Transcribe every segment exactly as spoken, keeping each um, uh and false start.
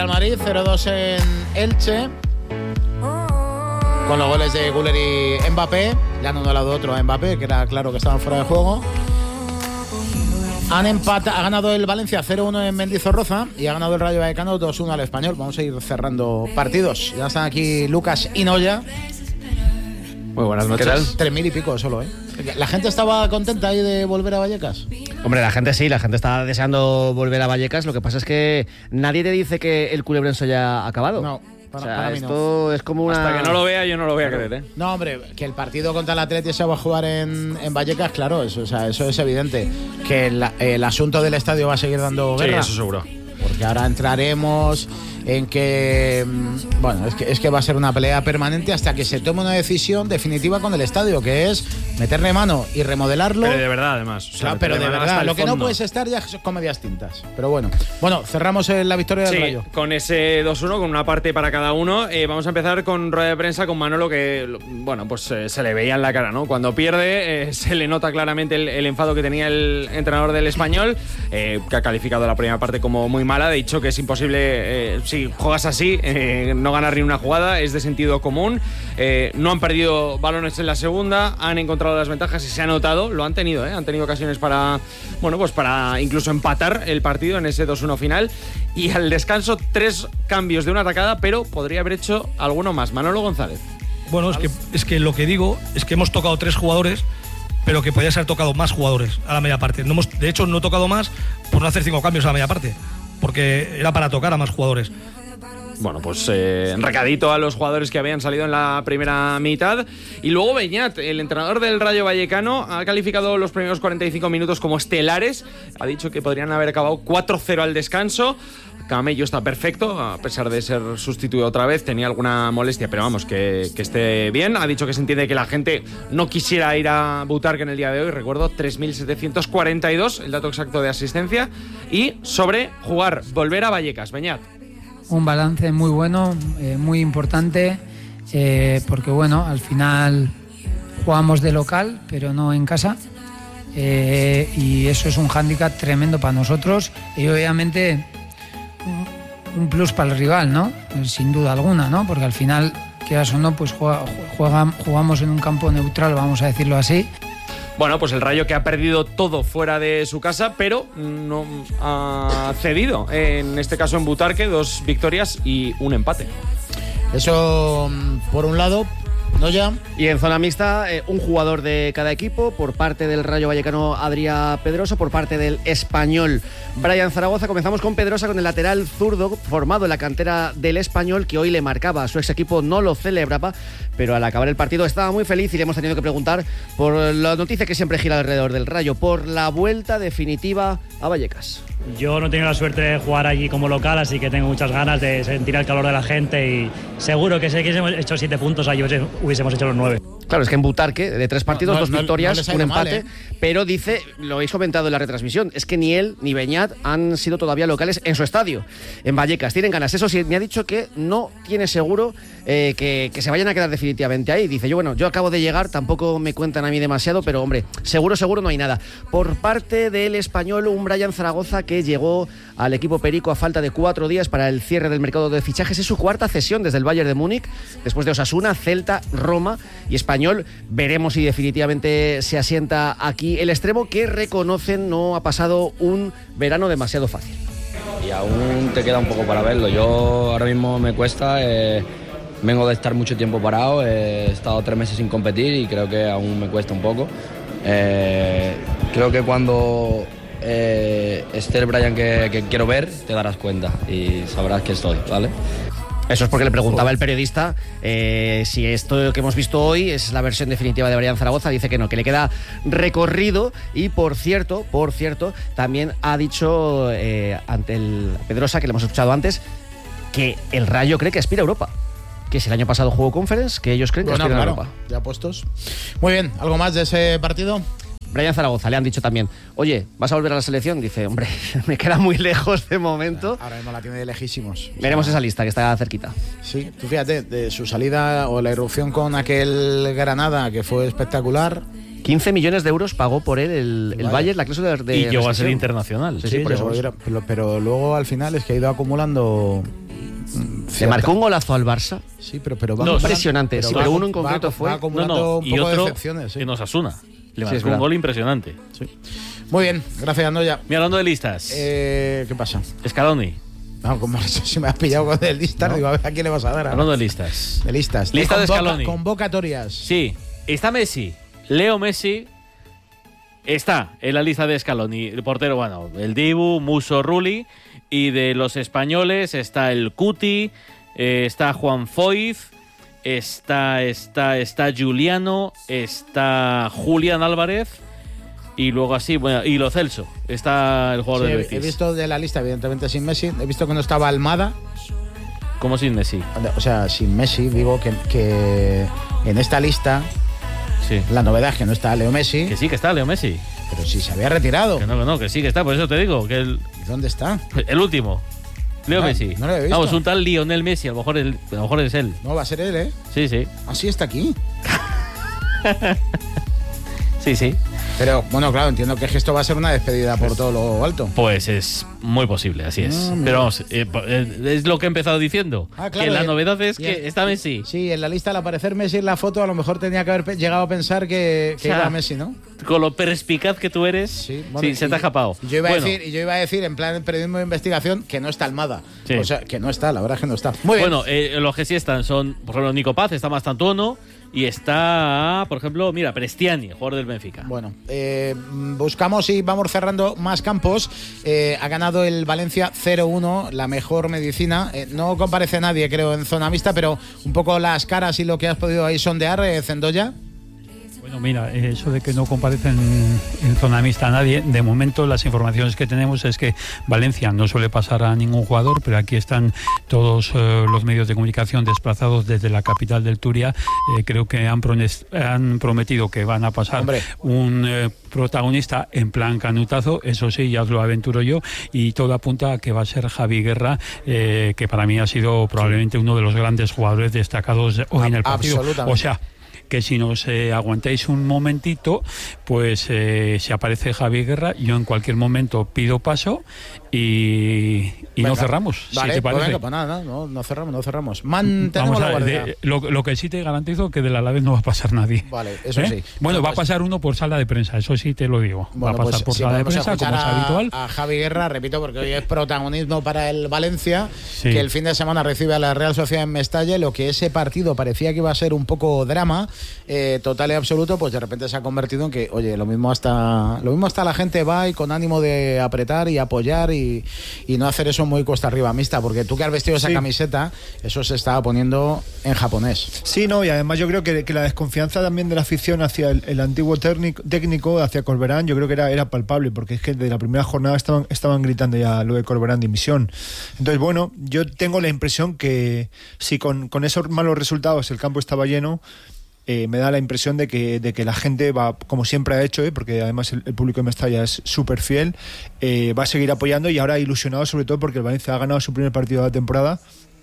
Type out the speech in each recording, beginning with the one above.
Real Madrid, cero dos en Elche, con los goles de Güler y Mbappé. Le han anulado otro a Mbappé, que era claro que estaban fuera de juego. Han empatado, ha ganado el Valencia cero uno en Mendizorroza y ha ganado el Rayo Vallecano dos uno al Español. Vamos a ir cerrando partidos. Ya están aquí Lucas y Noya. Muy buenas noches. ¿Qué tal? Tres mil y pico solo, ¿eh? ¿La gente estaba contenta ahí de volver a Vallecas? Hombre, la gente sí, la gente está deseando volver a Vallecas. Lo que pasa es que nadie te dice que el culebrenso ya ha acabado. No. Para, o sea, para mí esto no. es como una... Hasta que no lo vea, yo no lo voy a creer, ¿eh? No, hombre, que el partido contra el Atleti se va a jugar en, en Vallecas, claro, eso, o sea, eso es evidente. Que el, el asunto del estadio va a seguir dando guerra. Sí, eso seguro. Porque ahora entraremos en que, bueno, es que, es que va a ser una pelea permanente hasta que se tome una decisión definitiva con el estadio, que es meterle mano y remodelarlo. Pero de verdad, además. O sea, claro, pero de verdad, lo que no puedes estar ya es comedias tintas. Pero bueno, bueno, cerramos la victoria del sí, Rayo. Con ese dos uno, con una parte para cada uno. Eh, vamos a empezar con rueda de prensa con Manolo, que, bueno, pues eh, se le veía en la cara, ¿no? Cuando pierde, eh, se le nota claramente el, el enfado que tenía el entrenador del Español, eh, que ha calificado la primera parte como muy mala. Ha dicho que es imposible, eh, si juegas así, eh, no ganar ni una jugada, es de sentido común. Eh, no han perdido balones en la segunda, han encontrado las ventajas y se ha notado, lo han tenido, ¿eh? Han tenido ocasiones para, bueno, pues para incluso empatar el partido en ese dos uno final. Y al descanso, tres cambios de una atacada, pero podría haber hecho alguno más. Manolo González. Bueno, es que, es que lo que digo es que hemos tocado tres jugadores, pero que podías haber tocado más jugadores a la media parte. No hemos, de hecho, no he tocado más por no hacer cinco cambios a la media parte, porque era para tocar a más jugadores. Bueno, pues eh, recadito a los jugadores que habían salido en la primera mitad. Y luego Beñat, el entrenador del Rayo Vallecano, ha calificado los primeros cuarenta y cinco minutos como estelares. Ha dicho que podrían haber acabado cuatro cero al descanso. Camello está perfecto, a pesar de ser sustituido otra vez. Tenía alguna molestia, pero vamos, que, que esté bien. Ha dicho que se entiende que la gente no quisiera ir a Butarque en el día de hoy. Recuerdo, tres mil setecientos cuarenta y dos, el dato exacto de asistencia. Y sobre jugar, volver a Vallecas. Beñat. Un balance muy bueno, eh, muy importante, eh, porque bueno, al final jugamos de local, pero no en casa, eh, y eso es un hándicap tremendo para nosotros y obviamente un, un plus para el rival, ¿no? Sin duda alguna, ¿no? Porque al final, quieras o no, pues juega, juega, jugamos en un campo neutral, vamos a decirlo así. Bueno, pues el Rayo que ha perdido todo fuera de su casa, pero no ha cedido. En este caso en Butarque, dos victorias y un empate. Eso por un lado. No ya. Y en zona mixta, eh, un jugador de cada equipo. Por parte del Rayo Vallecano, Adrià Pedrosa. Por parte del Español, Brian Zaragoza. Comenzamos con Pedrosa, con el lateral zurdo formado en la cantera del Español, que hoy le marcaba a su ex equipo, no lo celebraba, pero al acabar el partido estaba muy feliz y le hemos tenido que preguntar por la noticia que siempre gira alrededor del Rayo, por la vuelta definitiva a Vallecas. Yo no he tenido la suerte de jugar allí como local, así que tengo muchas ganas de sentir el calor de la gente y seguro que sé que hemos hecho siete puntos, allí hubiésemos hecho los nueve. Claro, es que en Butarque, de tres partidos, no, no, dos victorias, no un empate, mal, ¿eh? Pero dice, lo habéis comentado en la retransmisión, es que ni él ni Beñat han sido todavía locales en su estadio, en Vallecas. Tienen ganas, eso sí, me ha dicho que no tiene seguro eh, que, que se vayan a quedar definitivamente ahí. Dice, yo bueno, yo acabo de llegar, tampoco me cuentan a mí demasiado, pero hombre, seguro, seguro no hay nada. Por parte del Español, un Brian Zaragoza que llegó al equipo perico a falta de cuatro días para el cierre del mercado de fichajes. Es su cuarta cesión desde el Bayern de Múnich, después de Osasuna, Celta, Roma y Español. Veremos si definitivamente se asienta aquí el extremo, que reconocen no ha pasado un verano demasiado fácil. Y aún te queda un poco para verlo. Yo ahora mismo me cuesta, eh, vengo de estar mucho tiempo parado, eh, he estado tres meses sin competir y creo que aún me cuesta un poco. Eh, creo que cuando eh, esté el Brian que, que quiero ver, te darás cuenta y sabrás que estoy, ¿vale? Eso es porque le preguntaba el periodista eh, si esto que hemos visto hoy es la versión definitiva de Brian Zaragoza. Dice que no, que le queda recorrido. Y por cierto, por cierto, también ha dicho eh, ante el Pedrosa, que le hemos escuchado antes, que el Rayo cree que aspira a Europa. Que si el año pasado jugó Conference, que ellos creen que bueno, aspira claro, a Europa. Ya puestos. Muy bien, ¿algo más de ese partido? Brian Zaragoza le han dicho también, oye, ¿vas a volver a la selección? Dice, hombre, me queda muy lejos de momento. Ahora mismo la tiene de lejísimos. Veremos esa lista que está cerquita. Sí, tú fíjate, de su salida o la irrupción con aquel Granada, que fue espectacular. quince millones de euros pagó por él el, el Bayern, la cláusula de, de y llegó rescisión. a ser internacional. Sí, sí, por eso. Pero, pero luego al final es que ha ido acumulando Le marcó un golazo al Barça. Sí, pero, pero va No, acumulan- impresionante, pero sí, va pero acum- uno en concreto va- fue- va No, acumulando no, un y poco de otro decepciones. sí. en Osasuna. Le Sí, es marcó un verdad. gol impresionante. Muy bien, gracias, Noya. Mira, hablando de listas. Eh, ¿Qué pasa? Scaloni. No, como si me has pillado con el listas, digo, a ver a quién le vas a dar. ahora? Hablando de listas. De listas. Lista de convoca- Scaloni. Convocatorias. Sí, está Messi. Leo Messi está en la lista de Scaloni. El portero, bueno, el Dibu, Musso, Rulli. Y de los españoles está el Cuti, eh, está Juan Foyz, está, está, está Juliano, está Julián Álvarez. Y luego así, bueno, y Lo Celso. Está el jugador Sí, del he, Betis. he visto de la lista, evidentemente sin Messi. He visto que no estaba Almada. ¿Cómo sin Messi? O sea, sin Messi, digo que, que en esta lista Sí. la novedad es que no está Leo Messi, Que sí, que está Leo Messi. pero sí se había retirado. Que no, que no, que sí, que está. Por eso te digo, que el, ¿Y dónde está? el último. Leo No, Messi. no lo he visto. Vamos, un tal Lionel Messi. A lo mejor, el- a lo mejor es él. No, va a ser él, ¿eh? Sí, sí. Así está aquí. Sí, sí. Pero bueno, claro, entiendo que esto va a ser una despedida por todo lo alto. Pues es muy posible, así es. Ah, mira. Pero vamos, eh, po- eh, es lo que he empezado diciendo. Ah, claro, que la y- novedad es y- que está Messi. Sí, en la lista al aparecer Messi en la foto a lo mejor tenía que haber pe- llegado a pensar que, que O sea, era Messi, ¿no? Con lo perspicaz que tú eres, sí, bueno, se y- te ha escapado. y Yo iba, Bueno, a decir, y yo iba a decir en plan periodismo de investigación que no está Almada. Sí. O sea, que no está, la verdad es que no está. Muy bien. Bueno, eh, los que sí están son, por ejemplo, Nico Paz, está Mastantuono y está, por ejemplo, mira, Prestiani, jugador del Benfica. Bueno, eh, buscamos y vamos cerrando más campos. Eh, ha ganado el Valencia cero uno, la mejor medicina. Eh, no comparece nadie, creo, en zona mixta, pero un poco las caras y lo que has podido ahí sondear, eh, Zendoya. Bueno, mira, eh, eso de que no comparecen en zona mixta a nadie, de momento las informaciones que tenemos es que Valencia no suele pasar a ningún jugador, pero aquí están todos eh, los medios de comunicación desplazados desde la capital del Turia. Eh, creo que han, prones- han prometido que van a pasar Hombre. un eh, protagonista en plan canutazo, eso sí, ya os lo aventuro yo, y todo apunta a que va a ser Javi Guerra, eh, que para mí ha sido probablemente uno de los grandes jugadores destacados hoy en el partido. Absolutamente. O sea, que si nos eh, aguantáis un momentito, pues eh, si aparece Javi Guerra, yo en cualquier momento pido paso y, y no Venga. cerramos, Vale, si te pues parece. venga, pues nada, no, no cerramos, no cerramos. Mantenemos Vamos la a ver, guardia. de- lo, lo que sí te garantizo que del Alavés no va a pasar nadie. Vale, eso ¿Eh? sí. Bueno, No, va a pues- pasar uno por sala de prensa, eso sí te lo digo. Bueno, va a pasar pues por si sala de podemos prensa, como escuchar es a- habitual. A, Javi Guerra, repito, porque hoy es protagonismo para el Valencia, Sí. que el fin de semana recibe a la Real Sociedad en Mestalla, lo que ese partido parecía que iba a ser un poco drama, eh, total y absoluto, pues de repente se ha convertido en que, oye, lo mismo hasta lo mismo hasta la gente va y con ánimo de apretar y apoyar y, y no hacer eso muy cuesta arriba mixta, porque tú que has vestido esa Sí. camiseta, eso se estaba poniendo en japonés. Sí, no, y además yo creo que, que la desconfianza también de la afición hacia el, el antiguo técnico, técnico, hacia Corberán, yo creo que era, era palpable, porque es que de la primera jornada estaban, estaban gritando ya lo de Corberán dimisión. Entonces, bueno, yo tengo la impresión que si con, con esos malos resultados el campo estaba lleno, eh, me da la impresión de que, de que la gente va, como siempre ha hecho, eh, porque además el, el público de Mestalla es súper fiel, eh, va a seguir apoyando y ahora ilusionado sobre todo porque el Valencia ha ganado su primer partido de la temporada.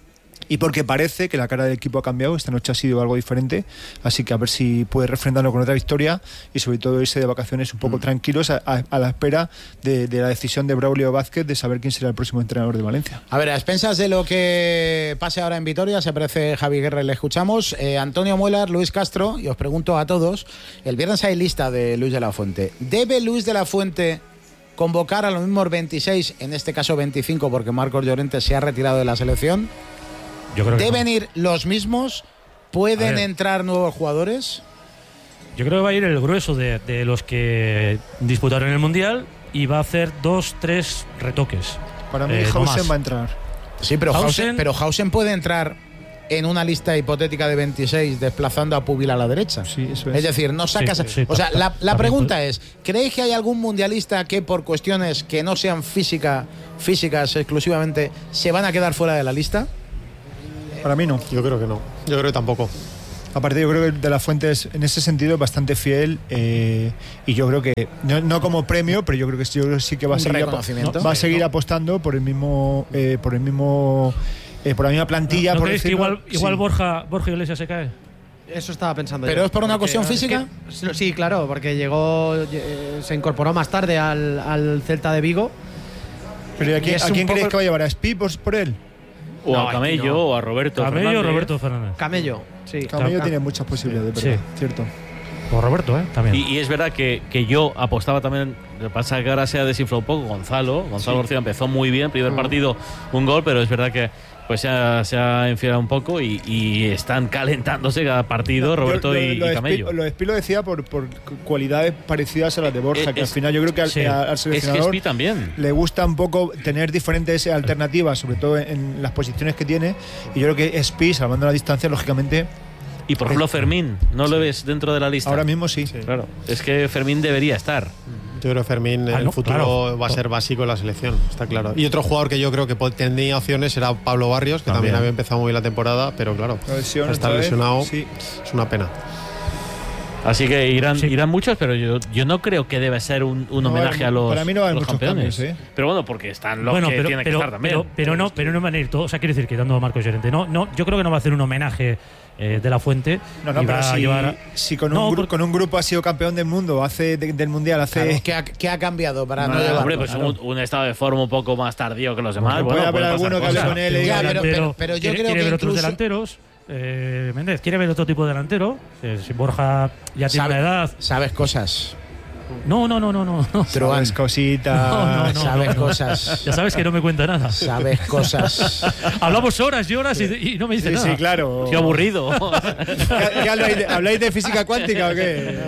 Y porque parece que la cara del equipo ha cambiado, esta noche ha sido algo diferente, así que a ver si puede refrendarlo con otra victoria y sobre todo irse de vacaciones un poco Mm. tranquilos a, a- a la espera de, de la decisión de Braulio Vázquez de saber quién será el próximo entrenador de Valencia. A ver, a expensas de lo que pase ahora en Vitoria, se aparece Javi Guerra y le escuchamos. Eh, Antonio Muelar, Luis Castro, y os pregunto a todos, el viernes hay lista de Luis de la Fuente. ¿Debe Luis de la Fuente convocar a los mismos veintiséis, en este caso veinticinco, porque Marcos Llorente se ha retirado de la selección? Yo creo que ¿Deben no. ir los mismos? ¿Pueden A ver. entrar nuevos jugadores? Yo creo que va a ir el grueso de, de los que disputaron el Mundial y va a hacer dos, tres retoques. Para mí, Eh, no Hausen más. va a entrar. Sí, pero Hausen, Hausen- pero Hausen puede entrar en una lista hipotética de veintiséis desplazando a Pubil a la derecha. Sí, eso es. Es decir, no sacas... Sí, sí, o sea, ta- la, ta- la también pregunta es, ¿creéis que hay algún mundialista que por cuestiones que no sean física, físicas exclusivamente se van a quedar fuera de la lista? Para mí no. Yo creo que no. Yo creo que tampoco. Aparte, yo creo que De La Fuente es, en ese sentido es bastante fiel eh, y yo creo que, no, no como premio, pero yo creo que sí, yo creo que sí que va a Un seguir, apo- reconocimiento. va a Sí, seguir ¿no? apostando por el mismo, eh, por el mismo, eh, por la misma plantilla. ¿No por creéis que decirlo. igual, igual Sí. Borja, Borja Iglesias se cae? Eso estaba pensando ¿Pero yo, es por una porque, cuestión es física? que- sí, claro, porque llegó, eh, se incorporó más tarde al, al Celta de Vigo. Pero ¿a Y quién, es ¿a un quién poco- creéis que va a llevar? ¿A Spi por, por él? O No, a Camello, no. o a Roberto Camello o Fernández. Roberto Fernández. Camello, sí. Camello tiene muchas posibilidades, Sí. ¿verdad? Cierto. O Roberto, ¿eh? También. Y, y es verdad que, que yo apostaba también. Lo que pasa es que ahora se ha desinflado un poco Gonzalo. Gonzalo Sí. García empezó muy bien, primer partido, un gol, pero es verdad que pues se ha, se ha enfriado un poco y, y están calentándose cada partido Roberto Yo- y, lo, y de Camello. Espi- lo de Espi lo decía por, por cualidades parecidas a las de Borja, Eh, que es- al final yo creo que al, sí. a- al Es que seleccionador Espi también. le gusta un poco tener diferentes alternativas, sobre todo en, en las posiciones que tiene. Y yo creo que Espi, salvando la distancia, lógicamente, Y por ejemplo Fermín, ¿no lo ves dentro de la lista? ahora mismo sí. Claro, es que Fermín debería estar. Yo creo que Fermín en Ah, el no, futuro claro. va a ser básico en la selección, está claro. Y otro jugador que yo creo que po- tenía opciones era Pablo Barrios, que también, También. había empezado muy bien la temporada, pero claro, La lesión estar otra vez, lesionado sí. es una pena. Así que irán, Sí. irán muchos, pero yo, yo no creo que debe ser un, un No va a homenaje haber- a los, para mí no va a haber los muchos campeones. cambios, ¿eh? Pero bueno, porque están los bueno, que pero, tienen pero, que estar también. pero, pero no, pero no van a ir todos. O sea, quiero decir, quitando a Marcos Llorente. No, no, yo creo que no va a hacer un homenaje eh, de la Fuente. No, no, y pero va a si, llevar a- si con, No, un gru- porque- con un grupo ha sido campeón del mundo, hace de- del mundial, hace. Claro, ¿qué, ha, qué ha cambiado para no, No, llevarlo? hombre, pues Claro. un, un estado de forma un poco más tardío que los demás. Bueno, Bueno, puede haber pueden pasar alguno que hable cosas. con él y Ya, diga, pero- delantero, pero yo quiere, creo quiere que ver otros incluso- delanteros. Eh, Méndez quiere ver otro tipo de delantero. Eh, si Borja ya tiene Sabe- una edad. Sabes cosas. No, no, no, no, no. no. Truán. Sabes cositas. No, no, no, sabes no, no. cosas. Ya sabes que no me cuenta nada. Sabes cosas. Hablamos horas y horas y, y no me dice Sí, nada. sí, claro. Qué aburrido. ¿Qué- qué habláis, de, ¿Habláis de física cuántica o qué?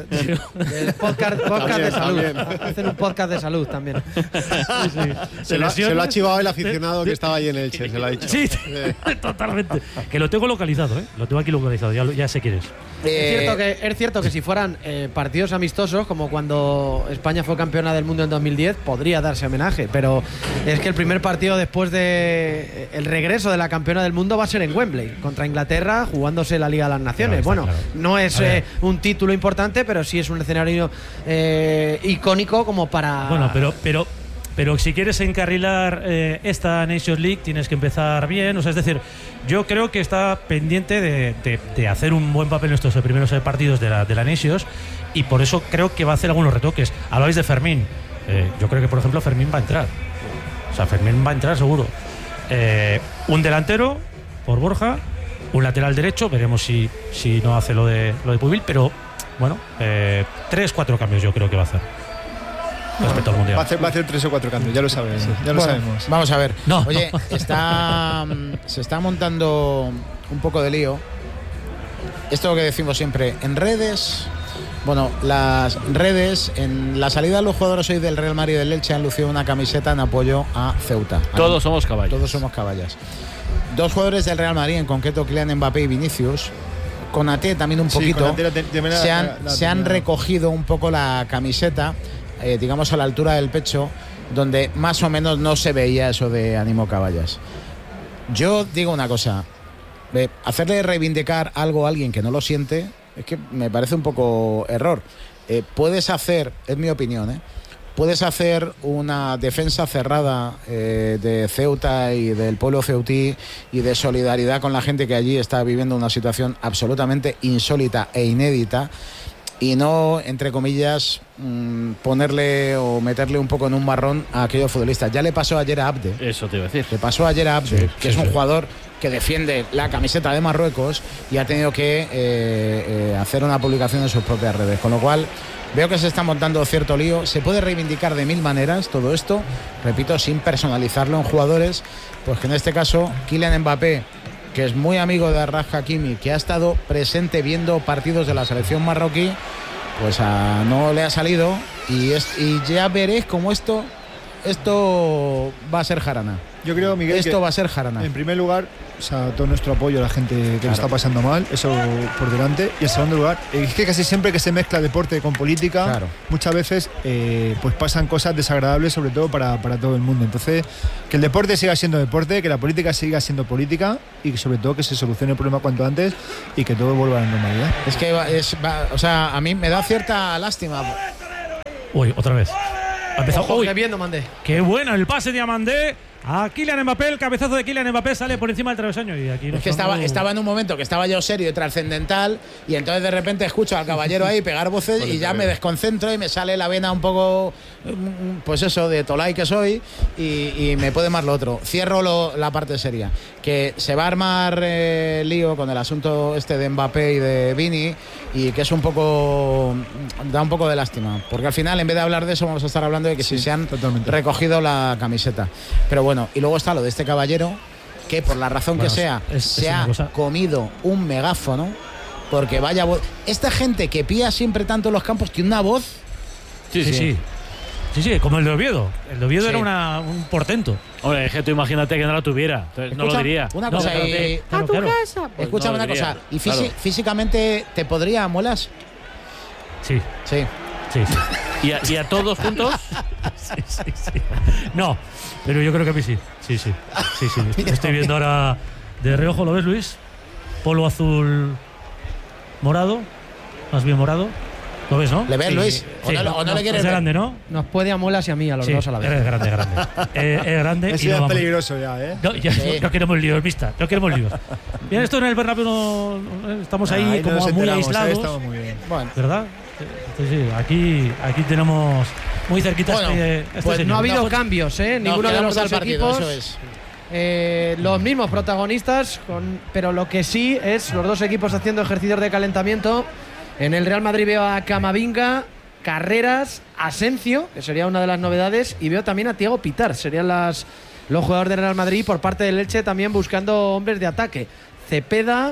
El podcast, podcast También, de salud. también. Hacen un podcast de salud también. Se lo, ha- se lo ha chivado el aficionado que estaba ahí en Elche, se lo ha dicho. Sí, totalmente. Que lo tengo localizado, ¿eh? Lo tengo aquí localizado, ya, lo- ya sé quién es. Es cierto, que, es cierto que si fueran eh, partidos amistosos, como cuando España fue campeona del mundo en dos mil diez, podría darse homenaje. Pero es que el primer partido después de el regreso de la campeona del mundo va a ser en Wembley, contra Inglaterra, jugándose la Liga de las Naciones. Claro, está bueno, claro. no es A ver. eh, un título importante, pero sí es un escenario eh, icónico como para. Bueno, pero, pero, pero si quieres encarrilar eh, esta Nations League, tienes que empezar bien. O sea, es decir, yo creo que está pendiente de, de- de hacer un buen papel en estos primeros eh, partidos de la, de la Nations, y por eso creo que va a hacer algunos retoques. Hablabais de Fermín. Eh, yo creo que, por ejemplo, Fermín va a entrar. O sea, Fermín va a entrar seguro. Eh, un delantero por Borja, un lateral derecho, veremos si, si no hace lo de, lo de Pubil, pero bueno, eh, tres, cuatro cambios yo creo que va a hacer. Respecto al Va a, Mundial. hacer, va a hacer tres o cuatro cambios, ya lo sabes. Ya lo Bueno, sabemos. Vamos a ver. No, Oye, no. está, mm, se está montando un poco de lío. Esto que decimos siempre, en redes. Bueno, las redes, en la salida de los jugadores hoy del Real Madrid y del Elche han lucido una camiseta en apoyo a Ceuta. Todos somos caballos. Todos somos caballas. Dos jugadores del Real Madrid, en concreto Kylian Mbappé y Vinicius, Konaté también un Sí, poquito, Konaté la te- también la- se han, la- la se han tenía. recogido un poco la camiseta, eh, digamos a la altura del pecho, donde más o menos no se veía eso de ánimo caballas. Yo digo una cosa, eh, hacerle reivindicar algo a alguien que no lo siente, es que me parece un poco error. Eh, puedes hacer, es mi opinión, ¿eh? Puedes hacer una defensa cerrada eh, de Ceuta y del pueblo ceutí y de solidaridad con la gente que allí está viviendo una situación absolutamente insólita e inédita, y no, entre comillas, mmm, ponerle o meterle un poco en un marrón a aquellos futbolistas. Ya le pasó ayer a Abde. Eso te iba a decir. Le pasó ayer a Abde, Sí, que sí, es un sí. jugador que defiende la camiseta de Marruecos y ha tenido que eh, eh, hacer una publicación en sus propias redes. Con lo cual, veo que se está montando cierto lío. Se puede reivindicar de mil maneras todo esto, repito, sin personalizarlo en jugadores, pues que en este caso Kylian Mbappé, que es muy amigo de Arraf Hakimi, que ha estado presente viendo partidos de la selección marroquí, pues a, no le ha salido, y, es, y ya veréis cómo esto, esto va a ser jarana. Yo creo, Miguel, Esto que va a ser jarana. en primer lugar, o sea, todo nuestro apoyo a la gente que Claro. lo está pasando mal, eso por delante. Y en segundo lugar, eh, es que casi siempre que se mezcla deporte con política, Claro. muchas veces eh, pues pasan cosas desagradables, sobre todo para, para todo el mundo. Entonces, que el deporte siga siendo deporte, que la política siga siendo política, y que sobre todo que se solucione el problema cuanto antes y que todo vuelva a la normalidad. Es que va- es, va- o sea, a mí me da cierta lástima. Uy, otra vez. Ha empezado. Ojo, Uy, que bien, no mandé. qué buena el pase de Amandé. a Kylian Mbappé. El cabezazo de Kylian Mbappé sale por encima del travesaño. Y aquí es que estaba, muy... estaba en un momento que estaba yo serio y trascendental, y entonces de repente escucho al caballero ahí pegar voces y ya me desconcentro y me sale la vena un poco, pues eso, de tolai que soy, y, y me puede más lo otro. Cierro lo, la parte seria, que se va a armar eh, lío con el asunto este de Mbappé y de Vini, y que es un poco, da un poco de lástima, porque al final en vez de hablar de eso vamos a estar hablando de que sí, si se han totalmente recogido la camiseta. Pero bueno, y luego está lo de este caballero, que por la razón bueno, que sea es, se es ha cosa... comido un megáfono, porque vaya voz. Esta gente que pía siempre tanto en los campos que una voz. Sí, sí, sí. Sí, sí, como el de Oviedo. El de Oviedo sí. era una, un portento. Hombre, es que tú imagínate que no la tuviera. Entonces, no lo diría. Una cosa, no, y... claro, a tu claro. casa. Pues escúchame no una cosa. ¿Y fisi claro. físicamente te podría muelas? Sí. Sí. Sí, sí. ¿Y a, ¿Y a todos juntos? sí, sí, sí. No, pero yo creo que a mí sí. Sí, sí. Sí, sí. Estoy viendo ahora de reojo, ¿lo ves, Luis? Polo azul morado. Más bien morado. ¿Lo ves, no? ¿Le ves, sí, Luis? ¿O, sí, no, o no, no le quieres es ver? grande, ¿no? Nos puede a muelas y a mí, a los sí, dos a la vez. Es grande, grande. eh, es grande. Eso y ya no es vamos. peligroso ya, ¿eh? No, ya, sí. no queremos líos, vista. No queremos líos. Bien, esto en el Bernabéu no, estamos ahí, ahí como muy aislados. Estamos muy bien. Bueno. ¿Verdad? Entonces, sí, aquí, aquí tenemos muy cerquita bueno, este, este pues señor. no ha habido no, cambios, ¿eh? Ninguno de los dos partido, equipos. eso es. Eh, los mismos protagonistas, con, pero lo que sí es los dos equipos haciendo ejercicios de calentamiento. En el Real Madrid veo a Camavinga, Carreras, Asencio, que sería una de las novedades, y veo también a Thiago Pitar, serían las, los jugadores del Real Madrid. Por parte del Elche también buscando hombres de ataque. Cepeda,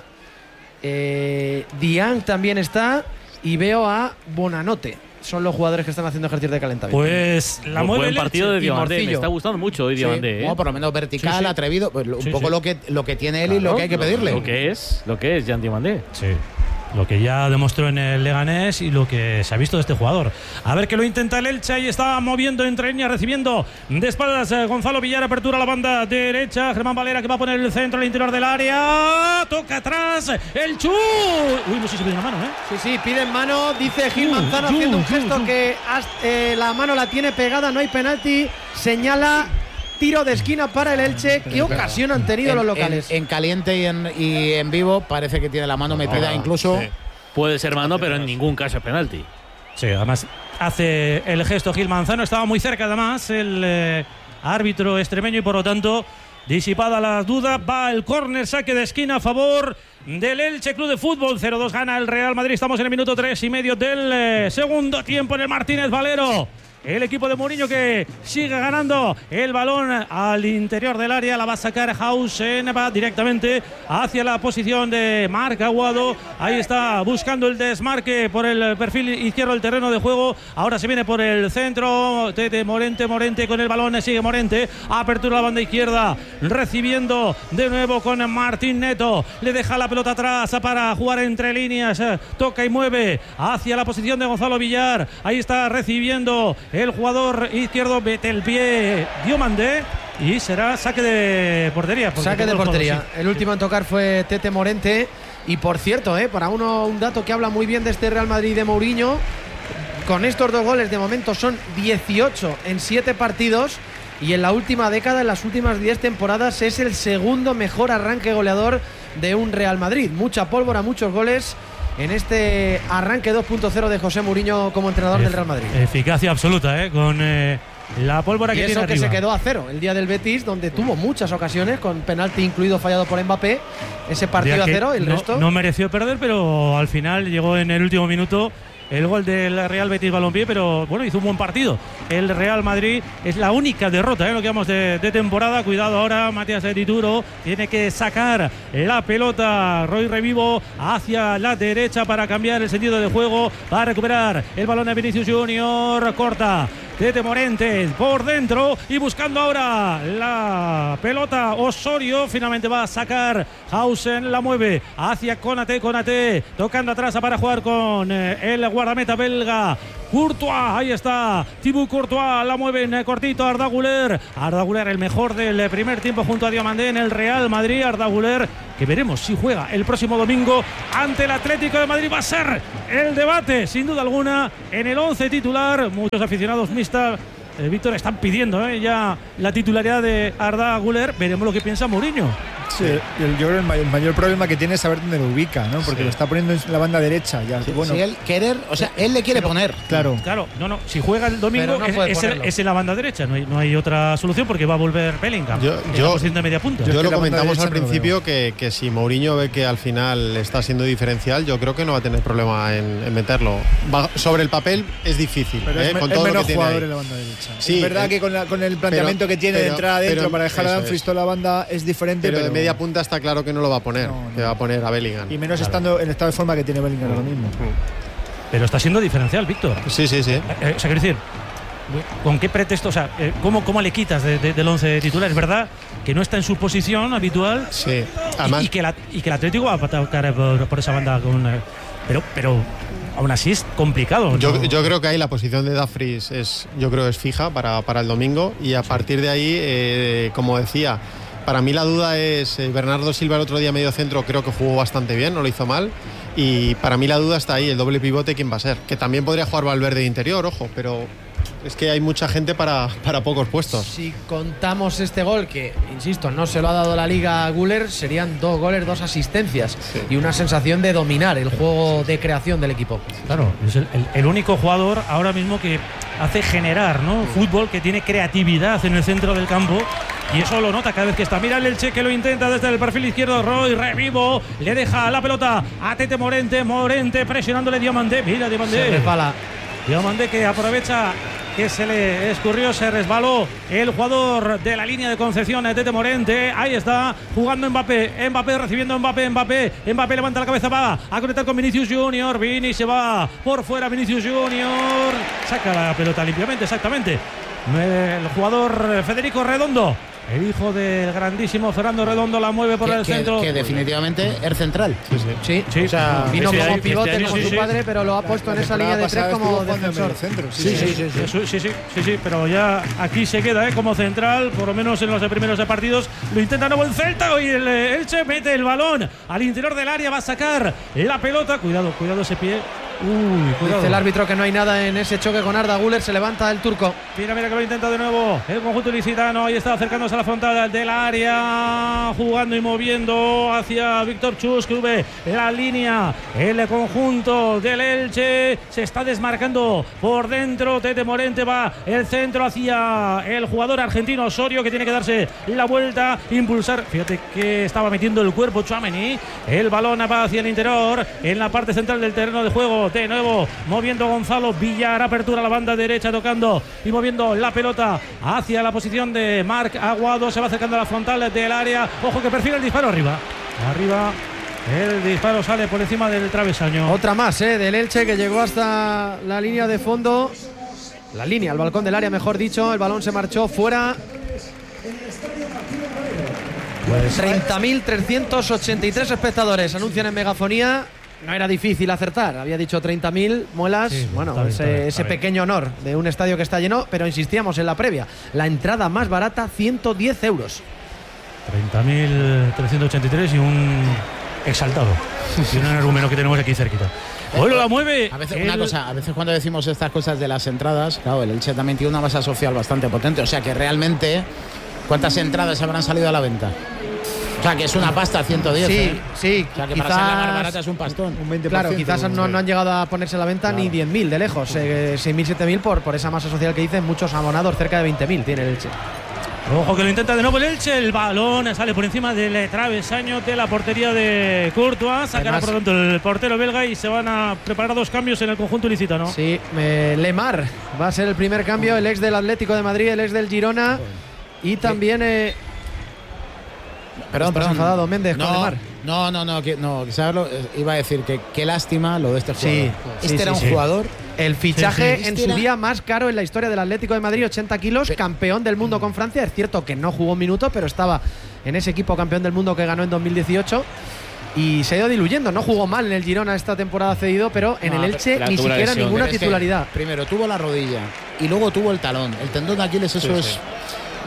eh, Diang también está, y veo a Bonanote. Son los jugadores que están haciendo ejercicios de calentamiento. Pues la un mueve buen el partido de Elche. Diomandé. Me está gustando mucho hoy Diomandé. Sí, ¿eh? no, por lo menos vertical, sí, sí. atrevido, pues un sí, poco sí. lo que lo que tiene él claro, y lo que hay que lo, pedirle. Lo que es, lo que es Jan Diomandé. Sí. Lo que ya demostró en el Leganés y lo que se ha visto de este jugador. A ver que lo intenta el Elche. Ahí está moviendo entre líneas, recibiendo de espaldas eh, Gonzalo Villar. Apertura a la banda derecha. Germán Valera que va a poner el centro al interior del área. Toca atrás. El Chu. Uy, no sé si pide una mano, ¿eh? Sí, sí, piden mano. Dice Gil Manzano Chu, haciendo un Chu, gesto Chu. que eh, la mano la tiene pegada. No hay penalti. Señala. Tiro de esquina para el Elche. ¿Qué ocasión han tenido en, los locales? En, en caliente y en, y en vivo parece que tiene la mano metida, no, incluso. Sí. Puede ser mano, pero en ningún caso es penalti. Sí, además hace el gesto Gil Manzano. Estaba muy cerca, además, el eh, árbitro extremeño, y por lo tanto, disipada la duda, va el córner, saque de esquina a favor del Elche Club de Fútbol. cero dos gana el Real Madrid. Estamos en el minuto tres y medio del eh, segundo tiempo en el Martínez Valero. El equipo de Mourinho que sigue ganando el balón al interior del área. La va a sacar Hausen, va directamente hacia la posición de Marc Aguado. Ahí está buscando el desmarque por el perfil izquierdo del terreno de juego. Ahora se viene por el centro. Tete Morente, Morente con el balón. Sigue Morente. Apertura a la banda izquierda. Recibiendo de nuevo con Martín Neto. Le deja la pelota atrás para jugar entre líneas. Toca y mueve hacia la posición de Gonzalo Villar. Ahí está recibiendo el jugador izquierdo, mete el pie Diomandé y será saque de portería. Saque de portería. Juegos, sí. El último en tocar fue Tete Morente. Y por cierto, eh, para uno un dato que habla muy bien de este Real Madrid de Mourinho, con estos dos goles de momento son dieciocho en siete partidos, y en la última década, en las últimas diez temporadas, es el segundo mejor arranque goleador de un Real Madrid. Mucha pólvora, muchos goles en este arranque dos punto cero de José Mourinho como entrenador Ef del Real Madrid. Eficacia absoluta, ¿eh? Con eh, la pólvora y que eso tiene que arriba. Se quedó a cero el día del Betis, donde tuvo muchas ocasiones, con penalti incluido fallado por Mbappé. Ese partido a cero, el no, resto. No mereció perder, pero al final llegó en el último minuto el gol del Real Betis Balompié, pero bueno, hizo un buen partido. El Real Madrid es la única derrota, ¿eh? Lo que vamos de, de temporada. Cuidado ahora, Matías de Tituro tiene que sacar la pelota. Roy Revivo hacia la derecha para cambiar el sentido de juego. Va a recuperar el balón de Vinicius Junior. Corta Tete Morente por dentro y buscando ahora la pelota Osorio. Finalmente va a sacar Hausen, la mueve hacia Konaté. Konaté tocando atrás para jugar con eh, el guardameta belga Courtois. Ahí está Thibaut Courtois, la mueve en cortito Arda Güler. Arda Güler, el mejor del primer tiempo junto a Diomandé en el Real Madrid. Arda Güler, que veremos si juega el próximo domingo ante el Atlético de Madrid. Va a ser el debate, sin duda alguna, en el once titular. Muchos aficionados mixta eh, Víctor, están pidiendo eh, ya la titularidad de Arda Güler. Veremos lo que piensa Mourinho. Sí, el, yo creo que el mayor, el mayor problema que tiene es saber dónde lo ubica, ¿no? Porque sí. lo está poniendo en la banda derecha. Ya, sí, bueno. Si él querer, o sea, él le quiere pero, poner. Claro. Claro, no, no. Si juega el domingo, no es, es, el, es en la banda derecha. No hay, no hay otra solución porque va a volver Bellingham. Yo, en yo, la posición de media punta. Yo, Yo lo que comentamos al no principio que, que si Mourinho ve que al final está siendo diferencial, yo creo que no va a tener problema en, en meterlo. Va, sobre el papel es difícil, pero ¿eh? es, con es todo menos lo que jugador tiene en la ahí. banda derecha. Sí, es verdad eh, que con, la, con el planteamiento pero, que tiene pero, de entrada adentro pero, para dejar a eso Dumfries es. toda la banda es diferente. Pero, pero de media punta está claro que no lo va a poner, no, no. que va a poner a Bellingham. Y menos claro. estando en el estado de forma que tiene Bellingham ahora mismo. Pero está siendo diferencial, Víctor. Sí, sí, sí. Eh, eh, o sea, quiero decir, ¿con qué pretexto? O sea, eh, ¿cómo, ¿cómo le quitas de, de, del once titular? Es verdad que no está en su posición habitual. Sí. Además, y, y, que la, y que el Atlético va a atacar por, por esa banda con. Eh, pero, pero aún así es complicado. Yo, ¿no? yo creo que ahí la posición de Dumfries es, yo creo es fija para, para el domingo y a partir de ahí, eh, como decía, para mí la duda es eh, Bernardo Silva el otro día medio centro, creo que jugó bastante bien, no lo hizo mal. Y para mí la duda está ahí, el doble pivote, ¿quién va a ser? Que también podría jugar Valverde de interior, ojo, pero es que hay mucha gente para, para pocos puestos. Si contamos este gol, que insisto, no se lo ha dado la Liga a Güler, serían dos goles, dos asistencias sí. y una sensación de dominar el juego de creación del equipo. Claro, es el, el, el único jugador ahora mismo que hace generar, ¿no? Fútbol, que tiene creatividad en el centro del campo. Y eso lo nota cada vez que está. Mira el Elche que lo intenta desde el perfil izquierdo. Roy, revivo. Le deja la pelota a Tete Morente. Morente presionándole Diomandé. Mira Diomandé. Se resbala. Diomandé que aprovecha que se le escurrió, se resbaló el jugador de la línea de Concepción, Tete Morente. Ahí está jugando Mbappé. Mbappé recibiendo Mbappé. Mbappé. Mbappé levanta la cabeza, va a conectar con Vinicius Junior. Vini se va por fuera. Vinicius Junior saca la pelota limpiamente, exactamente. El jugador Federico Redondo, el hijo del grandísimo Fernando Redondo, la mueve por que, el que, centro. Que definitivamente es central. Sí, sí. sí, sí. O sea, vino este como año, pivote este año, como sí, su sí. padre, pero lo ha puesto en esa línea de tres como defensor. Centro. Sí, sí, sí, sí, sí, sí, sí, sí, sí, pero ya aquí se queda ¿eh? como central, por lo menos en los primeros de partidos. Lo intenta nuevo el Celta y el Elche mete el balón al interior del área, va a sacar la pelota. Cuidado, cuidado ese pie. Uy, cuidado. Dice el árbitro que no hay nada en ese choque con Arda Güler. Se levanta el turco. Mira, mira que lo intenta de nuevo el conjunto ilicitano. Ahí está acercándose a la frontal del área, jugando y moviendo hacia Víctor Chus, que sube la línea. El conjunto del Elche se está desmarcando por dentro. Tete Morente va el centro hacia el jugador argentino Osorio, que tiene que darse la vuelta, impulsar. Fíjate que estaba metiendo el cuerpo Tchouaméni. El balón va hacia el interior, en la parte central del terreno de juego. De nuevo moviendo Gonzalo Villar, apertura a la banda derecha, tocando y moviendo la pelota hacia la posición de Marc Aguado. Se va acercando a la frontal del área. Ojo que perfila el disparo arriba. Arriba. El disparo sale por encima del travesaño. Otra más, ¿eh? Del Elche, que llegó hasta la línea de fondo. La línea, el balcón del área, mejor dicho. El balón se marchó fuera. Pues treinta mil trescientos ochenta y tres espectadores anuncian en megafonía. No era difícil acertar, había dicho treinta mil muelas. Sí, bueno, bien, ese, bien, ese pequeño honor de un estadio que está lleno, pero insistíamos en la previa. La entrada más barata, ciento diez euros. treinta mil trescientos ochenta y tres y un exaltado. Y un argumento que tenemos aquí cerquita. Bueno, la mueve. A veces, el... una cosa, a veces cuando decimos estas cosas de las entradas, claro, el Elche también tiene una masa social bastante potente. O sea que realmente, ¿cuántas entradas habrán salido a la venta? O sea, que es una pasta ciento diez. Sí, ¿eh? sí. O sea, que quizás, para ser la más barata es un pastón. Un veinte por ciento. Claro, quizás no, no han llegado a ponerse a la venta claro. ni diez mil de lejos. Eh, seis mil, siete mil por, por esa masa social que dicen muchos abonados, cerca de veinte mil tiene el Elche. Ojo que lo intenta de nuevo el Elche. El balón sale por encima del travesaño de la portería de Courtois. Sacará por lo tanto el portero belga y se van a preparar dos cambios en el conjunto ilicitano. Sí, eh, Lemar va a ser el primer cambio. El ex del Atlético de Madrid, el ex del Girona. Y también... Eh, Perdón, perdón. enfadado Méndez no, con Lemar. No, no, no, que, no ¿sabes lo? Iba a decir que qué lástima lo de este jugador. Sí, este sí, era sí, un sí. jugador. El fichaje sí, sí. en Este su era... día más caro en la historia del Atlético de Madrid, ochenta kilos, Pero... campeón del mundo con Francia. Es cierto que no jugó un minuto, pero estaba en ese equipo campeón del mundo que ganó en dos mil dieciocho. Y se ha ido diluyendo. No jugó mal en el Girona esta temporada cedido, pero en no, el Elche ni siquiera lesión. ninguna pero titularidad. Es que primero tuvo la rodilla y luego tuvo el talón. El tendón de Aquiles, eso sí, es. Sí.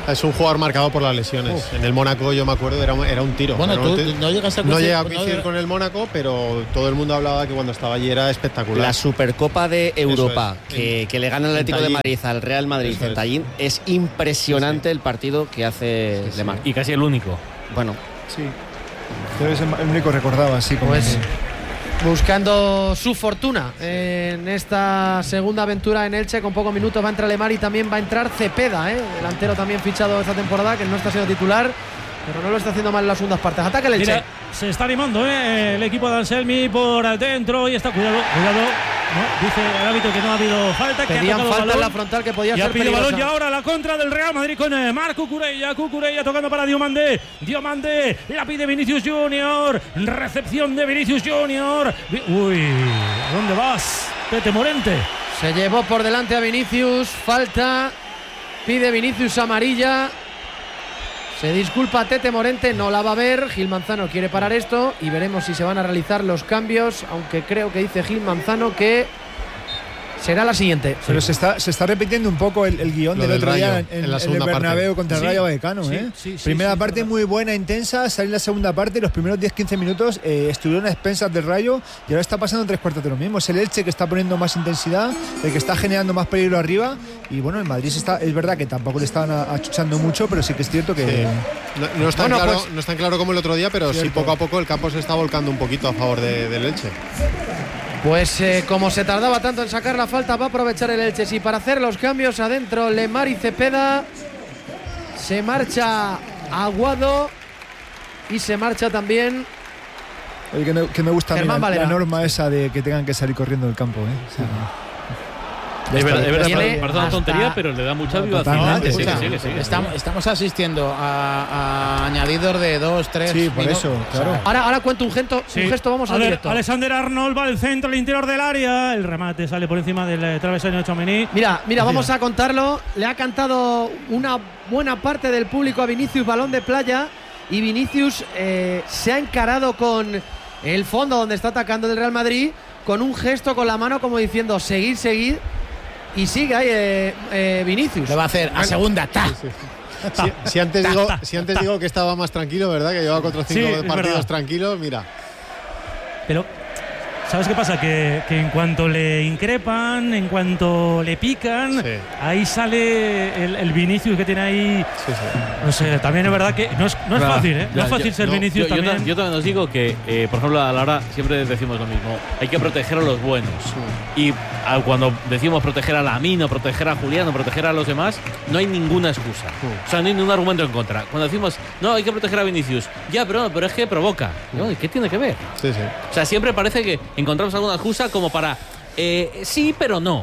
Es un jugador marcado por las lesiones. Uf. En el Mónaco, yo me acuerdo, era un, era un tiro. Bueno, tú un no llegas a No llega a no coincidir llega... con el Mónaco, pero todo el mundo hablaba que cuando estaba allí era espectacular. La Supercopa de Europa, es. que, que le gana el Atlético de Madrid al Real Madrid en Tallín, es impresionante sí, sí. el partido que hace sí, sí. Lemar. Y casi el único. Bueno. Sí. Yo es el único recordaba así como pues, buscando su fortuna en esta segunda aventura en Elche. Con pocos minutos va a entrar Lemar y también va a entrar Cepeda, ¿eh? delantero también fichado esta temporada, que no está siendo titular, pero no lo está haciendo mal en las segundas partes. Ataca el Elche. Mira, se está animando ¿eh? el equipo de Anselmi por dentro y está, cuidado, cuidado. No, dice el árbitro que no ha habido falta. Pedían que falta balón, en la frontal que podía ya ser pide peligrosa. balón y ahora la contra del Real Madrid con eh, Marc Cucurella. Cucurella tocando para Diomandé. Diomandé la pide Vinicius Junior. Recepción de Vinicius Junior. Uy, ¿a dónde vas, Tete Morente? Se llevó por delante a Vinicius. Falta. Pide Vinicius amarilla. Se disculpa Tete Morente, no la va a ver. Gil Manzano quiere parar esto y veremos si se van a realizar los cambios, aunque creo que dice Gil Manzano que será la siguiente. Pero se está, se está repitiendo un poco el, el guión del, del otro Rayo, día en, en, en el Bernabéu parte. contra el sí, Rayo Vallecano. Sí, ¿eh? sí, sí, Primera sí, parte sí, muy buena, intensa, salir la segunda parte, los primeros diez quince minutos eh, estuvieron a expensas del Rayo y ahora está pasando tres cuartos de lo mismo. Es el Elche que está poniendo más intensidad, el que está generando más peligro arriba y bueno, el Madrid se está, es verdad que tampoco le estaban achuchando mucho, pero sí que es cierto que... Sí. No, no, es tan bueno, claro, pues, no es tan claro como el otro día, pero cierto. sí poco a poco el campo se está volcando un poquito a favor de, del Elche. Pues eh, como se tardaba tanto en sacar la falta, va a aprovechar el Elche. Sí, para hacer los cambios adentro, Lemar y Cepeda. Se marcha Aguado y se marcha también. Oye, que, me, que me gusta Germán la, Valera. la norma esa de que tengan que salir corriendo del campo. ¿eh? O sea, Es verdad, es verdad, Tiene parece una tontería, hasta- pero le da mucha No, vivacidad. totalmente, Sigue, escucha, sigue, sigue. Estamos, estamos asistiendo a, a añadidos de dos, tres Sí, por minutos. eso, claro. Ahora, ahora cuento un gesto, Sí. un gesto, vamos a al ver, directo. Alexander Arnold va al centro, al interior del área. El remate sale por encima del eh, travesaño de Tchouaméni. Mira, mira, vamos a contarlo. Le ha cantado una buena parte del público a Vinicius balón de playa y Vinicius eh, se ha encarado con el fondo donde está atacando el Real Madrid con un gesto con la mano como diciendo seguir, seguir y sigue ahí eh, eh, Vinicius. Le va a hacer a segunda, ta. Sí, sí. Si, si antes, Ta, digo, ta, si antes ta. digo que estaba más tranquilo, ¿verdad? Que llevaba cuatro o cinco Sí, es partidos verdad. tranquilos, mira. Pero, ¿sabes qué pasa? Que, que en cuanto le increpan, en cuanto le pican, Sí. ahí sale el, el Vinicius que tiene ahí. Sí, sí. No sé, también es verdad que no es, no es Claro, fácil, ¿eh? No ya, es fácil yo- ser no, Vinicius yo, yo también. ta- Yo también os digo que, eh, por ejemplo, a la hora siempre decimos lo mismo. Hay que proteger a los buenos. Y a- cuando decimos proteger a Lamine, o proteger a Julián, o proteger a los demás, no hay ninguna excusa. O sea, no hay ningún argumento en contra. Cuando decimos, no, hay que proteger a Vinicius. Ya, pero, pero es que provoca. ¿No? ¿Qué tiene que ver? Sí, sí. O sea, siempre parece que encontramos alguna excusa como para eh, sí, pero no.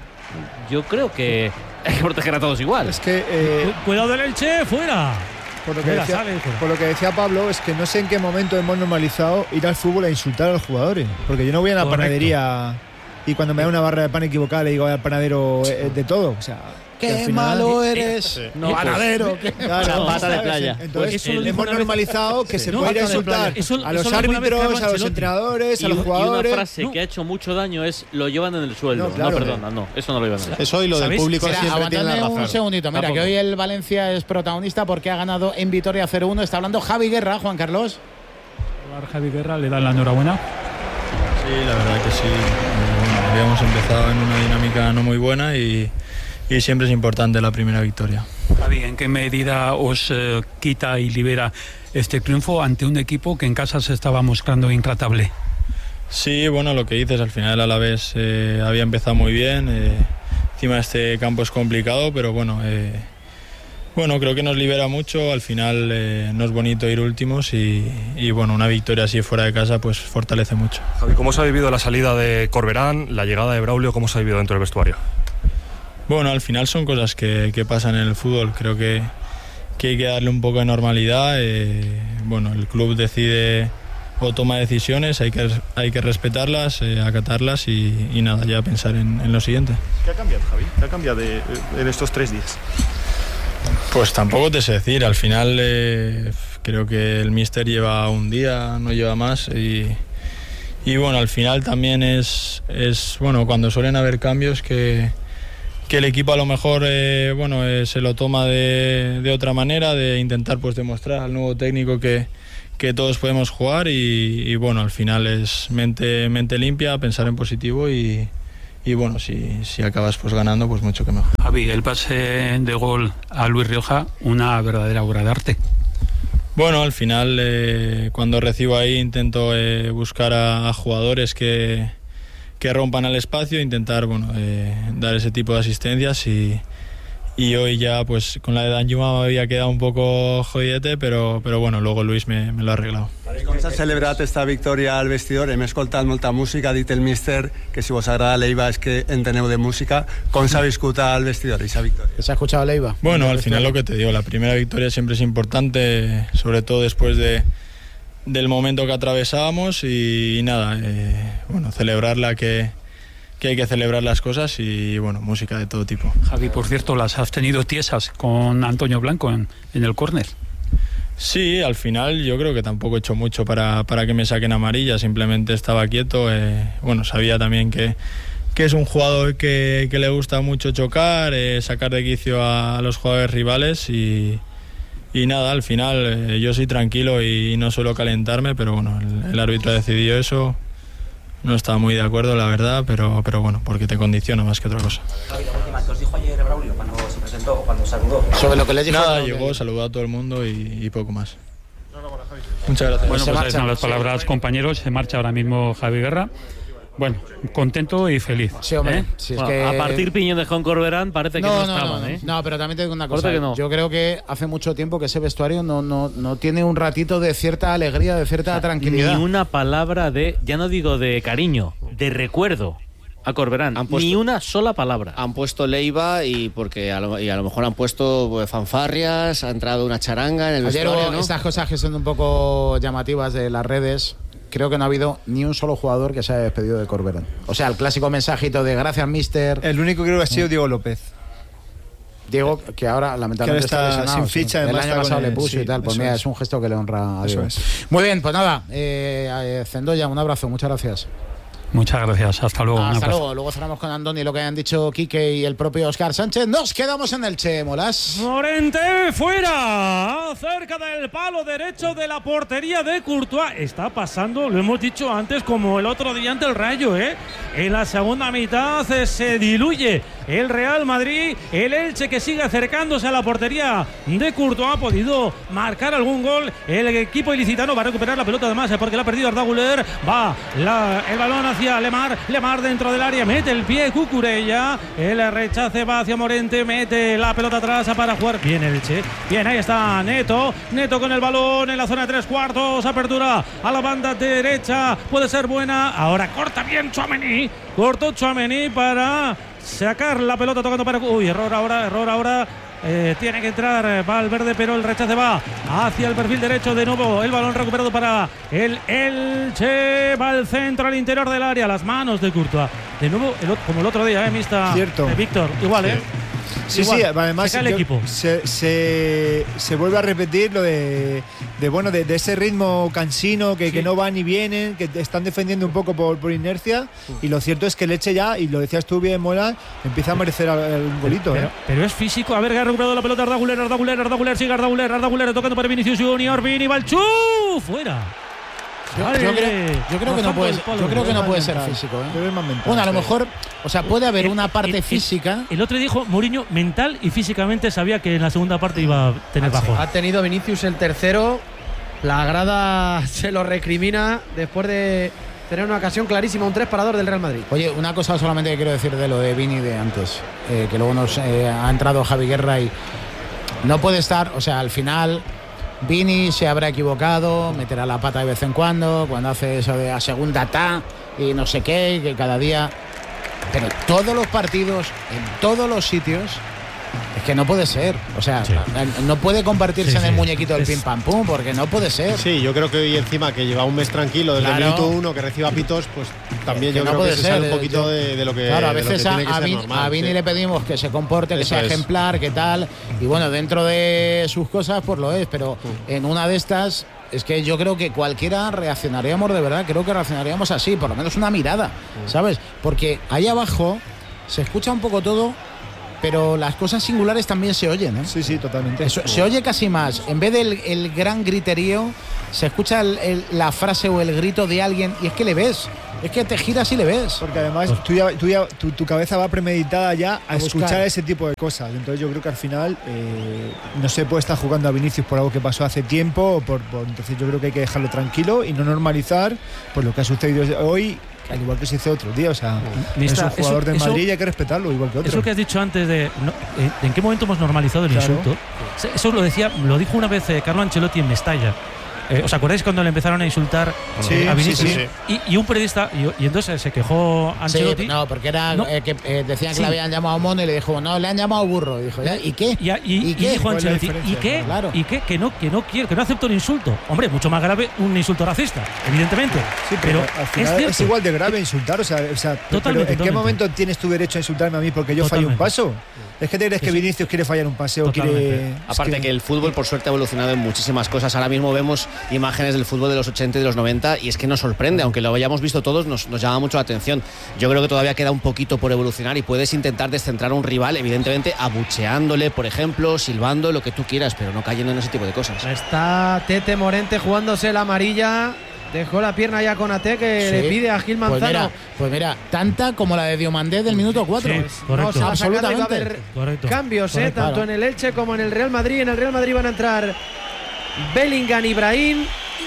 Yo creo que hay que proteger a todos igual. Es que eh, Cu- Cuidado del Elche, fuera. por, lo que Fuera, decía, sale, fuera. por lo que decía Pablo, es que no sé en qué momento hemos normalizado ir al fútbol a insultar a los jugadores. Porque yo no voy a la Correcto. panadería y cuando me da una barra de pan equivocada le digo al panadero eh, de todo. O sea, que al Qué final- malo eres. Sí. No, panadero. qué Claro, Zapata de ¿sabes? playa. Entonces Pues eso lo dijo hemos una vez- normalizado que se No, puede ir a Zapata de insultar playa. Eso- a eso los lo dijo una vez árbitros, Carlo a los Ancelotti. entrenadores, Y, a los un- y una jugadores. frase No. que ha hecho mucho daño es lo llevan en el sueldo. No, No, claro. perdona, no, eso no lo llevan en el sueldo. Eso y lo del ¿Sabéis? público Mira, siempre tiene la aguantadme razón. un segundito. Mira, Tampoco. que hoy el Valencia es protagonista porque ha ganado en Vitoria cero uno. Está hablando Javi Guerra, Juan Carlos. Javi Guerra le da la enhorabuena. Sí, la verdad que sí. Eh, bueno, habíamos empezado en una dinámica no muy buena y, y siempre es importante la primera victoria. Javi, ¿en qué medida os eh, quita y libera este triunfo ante un equipo que en casa se estaba mostrando intratable? Sí, bueno, lo que dices, al final a la vez eh, había empezado muy bien. Eh, encima este campo es complicado, pero bueno, eh, bueno, creo que nos libera mucho. Al final eh, no es bonito ir últimos y, y bueno, una victoria así fuera de casa pues fortalece mucho. Javi, ¿cómo se ha vivido la salida de Corberán, la llegada de Braulio? ¿Cómo se ha vivido dentro del vestuario? Bueno, al final son cosas que, que pasan en el fútbol. Creo que, que hay que darle un poco de normalidad. Eh, bueno, el club decide o toma decisiones, hay que, hay que respetarlas, eh, acatarlas y, y nada, ya pensar en, en lo siguiente. ¿Qué ha cambiado, Javi? ¿Qué ha cambiado de, en estos tres días? Pues tampoco te sé decir. Al final eh, creo que el míster lleva un día, no lleva más y, y bueno, al final también es, es bueno, cuando suelen haber cambios que que el equipo a lo mejor eh, bueno, eh, se lo toma de, de otra manera, de intentar pues demostrar al nuevo técnico que, que todos podemos jugar y, y bueno, al final es mente, mente limpia, pensar en positivo y, y bueno, si, si acabas pues ganando, pues mucho que mejor. Javi, el pase de gol a Luis Rioja, una verdadera obra de arte. Bueno, al final eh, cuando recibo ahí intento eh, buscar a, a jugadores que, que rompan el espacio, intentar bueno, eh, dar ese tipo de asistencias y, y hoy ya pues con la de Danjuma me havia quedado un poco jodidete, però, però bueno, luego Luis me, me lo ha arreglado. Com s'ha celebrat esta victòria al vestidor? Hem escoltat molta música, ha dit el míster que si vos agrada Leiva és que enteneu de música. Com s'ha viscut al vestidor esa victoria? ¿Se ha escuchado Leiva? Bueno, al final lo que te digo, la primera victoria siempre es importante, sobre todo después de, del momento que atravesábamos y, y nada, eh, bueno, celebrarla que... que hay que celebrar las cosas y bueno, música de todo tipo. Javi, por cierto, las has tenido tiesas con Antonio Blanco en, en el córner. Sí, al final yo creo que tampoco he hecho mucho para, para que me saquen amarilla, simplemente estaba quieto, eh, bueno, sabía también que, que es un jugador que, que le gusta mucho chocar, eh, sacar de quicio a, a los jugadores rivales y, y nada, al final eh, yo soy tranquilo y no suelo calentarme, pero bueno, el, el árbitro ha decidido eso. No estaba muy de acuerdo, la verdad, pero, pero bueno, porque te condiciona más que otra cosa. Javi, la última, ¿qué os dijo ayer Braulio cuando se presentó, cuando saludó? Sobre lo que les dijo. Nada, llegó, saludó a todo el mundo y, y poco más. Muchas gracias. Bueno, pues ahí están las palabras, compañeros. Se marcha ahora mismo Javi Guerra. Bueno, contento y feliz. Sí, hombre. ¿Eh? Si es Bueno, que... A partir Piñón de Juan Corberán parece que no, no, no estaban, no, ¿eh? No, pero también te digo una cosa. Que no. Yo creo que hace mucho tiempo que ese vestuario no, no, no tiene un ratito de cierta alegría, de cierta O sea, tranquilidad. Ni una palabra de, ya no digo de cariño, de recuerdo a Corberán. Han puesto- ni una sola palabra. Han puesto Leiva y porque a lo, y a lo mejor han puesto pues, fanfarrias, ha entrado una charanga en el Ayer vestuario, hubo ¿no? estas cosas que son un poco llamativas de las redes. Creo que no ha habido ni un solo jugador que se haya despedido de Corberán. O sea, el clásico mensajito de gracias, mister. El único que creo que ha sido Diego López. Diego, que ahora lamentablemente Que ahora está lesionado, sin ficha, sí. El además año está pasado con le el- puso sí, y tal. Pues eso mira, es. es un gesto que le honra a Eso Diego. es. Muy bien, pues nada, eh, eh, Zendoya, un abrazo, muchas gracias. Muchas gracias. Hasta luego. un Hasta abrazo. luego. Luego cerramos con Andoni lo que han dicho Quique y el propio Óscar Sánchez. Nos quedamos en el Che, Molas. Morente fuera, cerca del palo derecho de la portería de Courtois. Está pasando, lo hemos dicho antes, como el otro día ante el Rayo, ¿eh? En la segunda mitad eh, se diluye el Real Madrid. El Elche, que sigue acercándose a la portería de Courtois, ha podido marcar algún gol. El equipo ilicitano va a recuperar la pelota además, eh, porque la ha perdido Arda Güler. Va la, el balón hacia Lemar, Lemar dentro del área, mete el pie Cucurella, el rechace va hacia Morente, mete la pelota atrás para jugar bien el Che, bien, ahí está Neto, Neto con el balón en la zona de tres cuartos, apertura a la banda derecha, puede ser buena, ahora corta bien Tchouaméni, cortó Tchouaméni para sacar la pelota tocando para... Uy, error ahora, error ahora. Eh, tiene que entrar Valverde, pero el rechace va hacia el perfil derecho de nuevo. El balón recuperado para el Elche. Va al centro, al interior del área. Las manos de Courtois. De nuevo, el, como el otro día, ¿eh? Mista, Cierto. eh, Víctor. Igual, ¿eh? Sí, Igual. sí, además Se cae el yo- equipo. Se, se, se vuelve a repetir lo de, de bueno de, de ese ritmo cansino que, que no van ni vienen, que te están defendiendo un poco por, por inercia y lo cierto es que el Elche ya, y lo decías tú bien, Mola, empieza a merecer un golito. Pero, ¿eh? pero es físico. A ver, que ha recuperado la pelota Arda Güler, Arda Güler, Arda Güler, sigue Arda Güler, Arda Güler tocando para Vinicius Junior. Vini Balchú, fuera. Yo, Vale. yo creo, yo creo que no Bajando puede, el palo. yo creo que no Pero puede es ser mental. físico. ¿eh? Pero es más mental, Bueno, a lo sí. mejor, o sea, puede haber El- una parte el- el- física. El otro dijo Mourinho, mental y físicamente sabía que en la segunda parte iba a tener bajo. Ha tenido Vinicius el tercero. La grada se lo recrimina después de tener una ocasión clarísima, un tres parador del Real Madrid. Oye, una cosa solamente que quiero decir de lo de Vini de antes, eh, que luego nos eh, ha entrado Javi Guerra y no puede estar, o sea, al final Vini se habrá equivocado, meterá la pata de vez en cuando, cuando hace eso de a segunda ta y no sé qué, que cada día... Pero todos los partidos, en todos los sitios, es que no puede ser. O sea, Sí. no puede convertirse Sí, en el sí. muñequito del Es- pim pam pum, porque no puede ser. Sí, yo creo que hoy encima que lleva un mes tranquilo desde Claro. el minuto uno, que reciba pitos, pues también Que yo no creo puede que se ser, sale un eh, poquito yo- de, de lo que Claro, a de lo que veces a, tiene que a ser Vini, normal, a Vini sí. le pedimos que se comporte, que Eso sea es. ejemplar, que tal. Y bueno, dentro de sus cosas, pues lo es. Pero en una de estas, es que yo creo que cualquiera reaccionaríamos de verdad. Creo que reaccionaríamos así, por lo menos una mirada, ¿sabes? Porque ahí abajo se escucha un poco todo pero las cosas singulares también se oyen, ¿eh? Sí, sí, totalmente. Eso, se oye casi más. En vez del el gran griterío, se escucha el, el, la frase o el grito de alguien y es que le ves. Es que te giras y le ves. Porque además tú ya, tú ya, tu, tu cabeza va premeditada ya a, A escuchar buscar. ese tipo de cosas. Entonces yo creo que al final eh, no se puede estar jugando a Vinicius por algo que pasó hace tiempo. O por, por, entonces yo creo que hay que dejarlo tranquilo y no normalizar pues lo que ha sucedido hoy, al igual que se hizo otro día. O sea, Mista, es un jugador eso- del Madrid eso- y hay que respetarlo igual que otro. Eso que has dicho antes de no, eh, ¿en qué momento hemos normalizado el Claro. insulto? Eso lo decía, lo dijo una vez eh, Carlo Ancelotti en Mestalla. Eh, ¿Os acordáis cuando le empezaron a insultar Sí, eh, a sí, Vinicius? sí, sí. Y, y un periodista, y, y entonces se quejó Ancelotti. Sí, no, porque era No. eh, que eh, decían que Sí. le habían llamado mono y le dijo, no, le han llamado burro. Y dijo, ¿ya? ¿y qué? Y, y- y qué? dijo ¿Cuál es la Ancelotti, ¿y diferencia? qué? Claro. ¿Y qué? Que no, que no quiero, que no acepto el insulto. Hombre, mucho más grave un insulto racista, evidentemente. Sí, pero, pero al final es es, cierto. igual de grave insultar, o sea, o sea pero Totalmente, ¿en qué totalmente. momento tienes tu derecho a insultarme a mí porque yo fallo un paso? ¿Es que te crees que Vinicius quiere fallar un pase o quiere...? es Aparte que... el fútbol por suerte ha evolucionado en muchísimas cosas. Ahora mismo vemos imágenes del fútbol de los ochenta y de los noventa y es que nos sorprende, aunque lo hayamos visto todos, nos, nos llama mucho la atención. Yo creo que todavía queda un poquito por evolucionar y puedes intentar descentrar a un rival, evidentemente abucheándole, por ejemplo, silbando, lo que tú quieras, pero no cayendo en ese tipo de cosas. Está Tete Morente jugándose la amarilla. Dejó la pierna ya con Ate que Sí. le pide a Gil Pues Manzano. mira, pues mira, tanta como la de Diomandé del minuto cuatro. Sí, correcto. No, se va a sacar y va a Absolutamente. haber Correcto. cambios, eh, Correcto. tanto en el Elche como en el Real Madrid. En el Real Madrid van a entrar Bellingham y Brahim.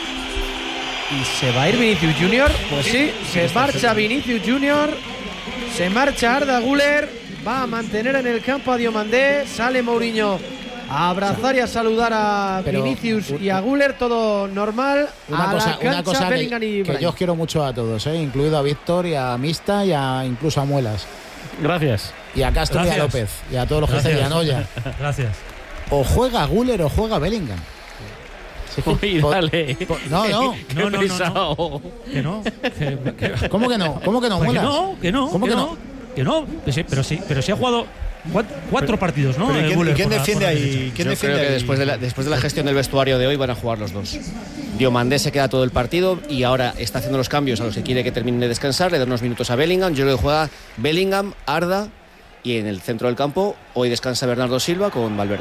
¿Y se va a ir Vinicius Junior? Pues sí, se marcha Vinicius Junior. Se marcha Arda Güler. Va a mantener en el campo a Diomandé. Sale Mourinho a abrazar y a saludar a Pero, Vinicius y a Güler. Todo normal. Una a cosa, la cancha, una cosa Bellingham y que, que Brahim. yo os quiero mucho a todos, ¿eh? Incluido a Víctor y a Mista y a incluso a Muelas. Gracias. Y a Castro y a Gracias. López. Y a todos los Gracias. jefes de Anoya. Gracias. O juega Güler o juega Bellingham. Si es que Uy, po- dale. po- no, no. Qué No, no, no, pesado. Que no. Que, que- ¿Cómo que no? ¿Cómo que no, Pues que Muelas? no, que no, ¿Cómo que, que no, no? que no, pero sí, pero sí, pero sí ha jugado cuatro, cuatro partidos, ¿no? Pero ¿y Eh, quién, Güler y quién por la- defiende por la ahí? derecha. ¿Quién Yo defiende creo que ahí? después de, la, después de la gestión del vestuario de hoy van a jugar los dos. Diomandé se queda todo el partido y ahora está haciendo los cambios a los que quiere que termine de descansar, le da unos minutos a Bellingham. Yo creo que juega Bellingham, Arda y en el centro del campo hoy descansa Bernardo Silva con Valverde.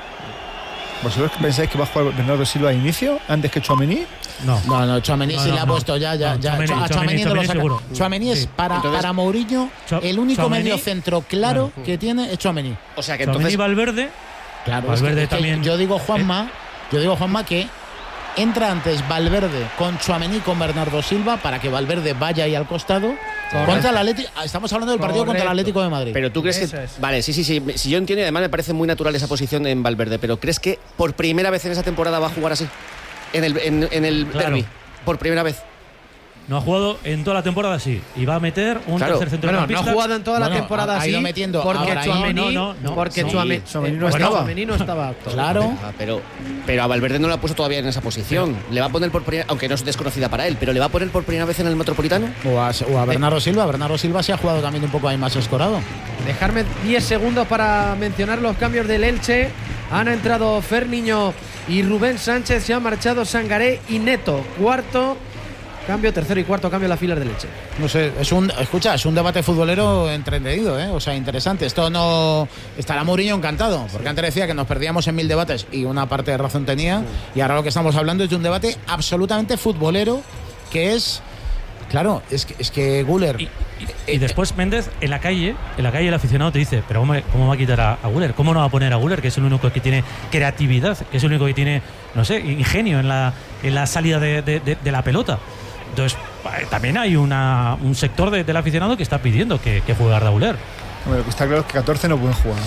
¿Vosotros pensáis que va a jugar Bernardo Silva a inicio antes que Tchouaméni? No. No, no, Tchouaméni No, sí no, le ha no. puesto ya, ya, No, ya. Tchouaméni, a Tchouaméni Tchouaméni, no lo Tchouaméni saca. seguro. Tchouaméni es Sí. para, Entonces- para Mourinho Chou- el único Tchouaméni- medio centro claro que tiene es Tchouaméni. O sea que Tchouaméni entonces y Valverde. Claro, es que- Valverde es que también. yo digo Juanma, yo digo Juanma que entra antes Valverde con Tchouaméni con Bernardo Silva para que Valverde vaya ahí al costado contra el Atlético. Estamos hablando del partido contra el Correcto. Atlético de Madrid. Pero tú crees Eso que. es. Vale, sí, sí, sí. Si yo entiendo, y además me parece muy natural esa posición en Valverde, pero ¿crees que por primera vez en esa temporada va a jugar así? En el, en, en el Claro. derbi. Por primera vez. No ha jugado en toda la temporada, sí. Y va a meter un Claro. tercer Bueno, no centrocampista. ha jugado en toda la Bueno, temporada ha- ha ido así metiendo porque a Brahim. Tchouaméni No, no, no. porque Sí. Tchouaméni Tchouaméni eh, no bueno, estaba. Tchouaméni no estaba apto. Claro. Ah, pero, pero a Valverde no lo ha puesto todavía en esa posición. Le va a poner por primera, aunque no es desconocida para él, pero le va a poner por primera vez en el Metropolitano. O a, o a Bernardo Silva. Bernardo Silva se ha jugado también un poco ahí más escorado. Dejarme diez segundos para mencionar los cambios del Elche. Han entrado Ferniño y Rubén Sánchez. Se han marchado Sangaré y Neto. Cuarto cambio, tercero y cuarto cambio en las filas del Elche. No sé, es un, escucha, es un debate futbolero entretenido, ¿eh? O sea, interesante. Esto no estará Mourinho encantado, porque antes decía que nos perdíamos en mil debates y una parte de razón tenía, y ahora lo que estamos hablando es de un debate absolutamente futbolero, que es, claro, es que, es que Güler. Y, y- y después Méndez, en la calle, en la calle el aficionado te dice, pero ¿cómo, cómo va a quitar a, a Güler? ¿Cómo no va a poner a Güler, que es el único que tiene creatividad, que es el único que tiene, no sé, ingenio en la, en la salida de, de- de- de la pelota? Entonces, eh, también hay una, un sector de- del aficionado que está pidiendo que, que juegue Arda Güler. Hombre, lo que está claro es que catorce no pueden jugar.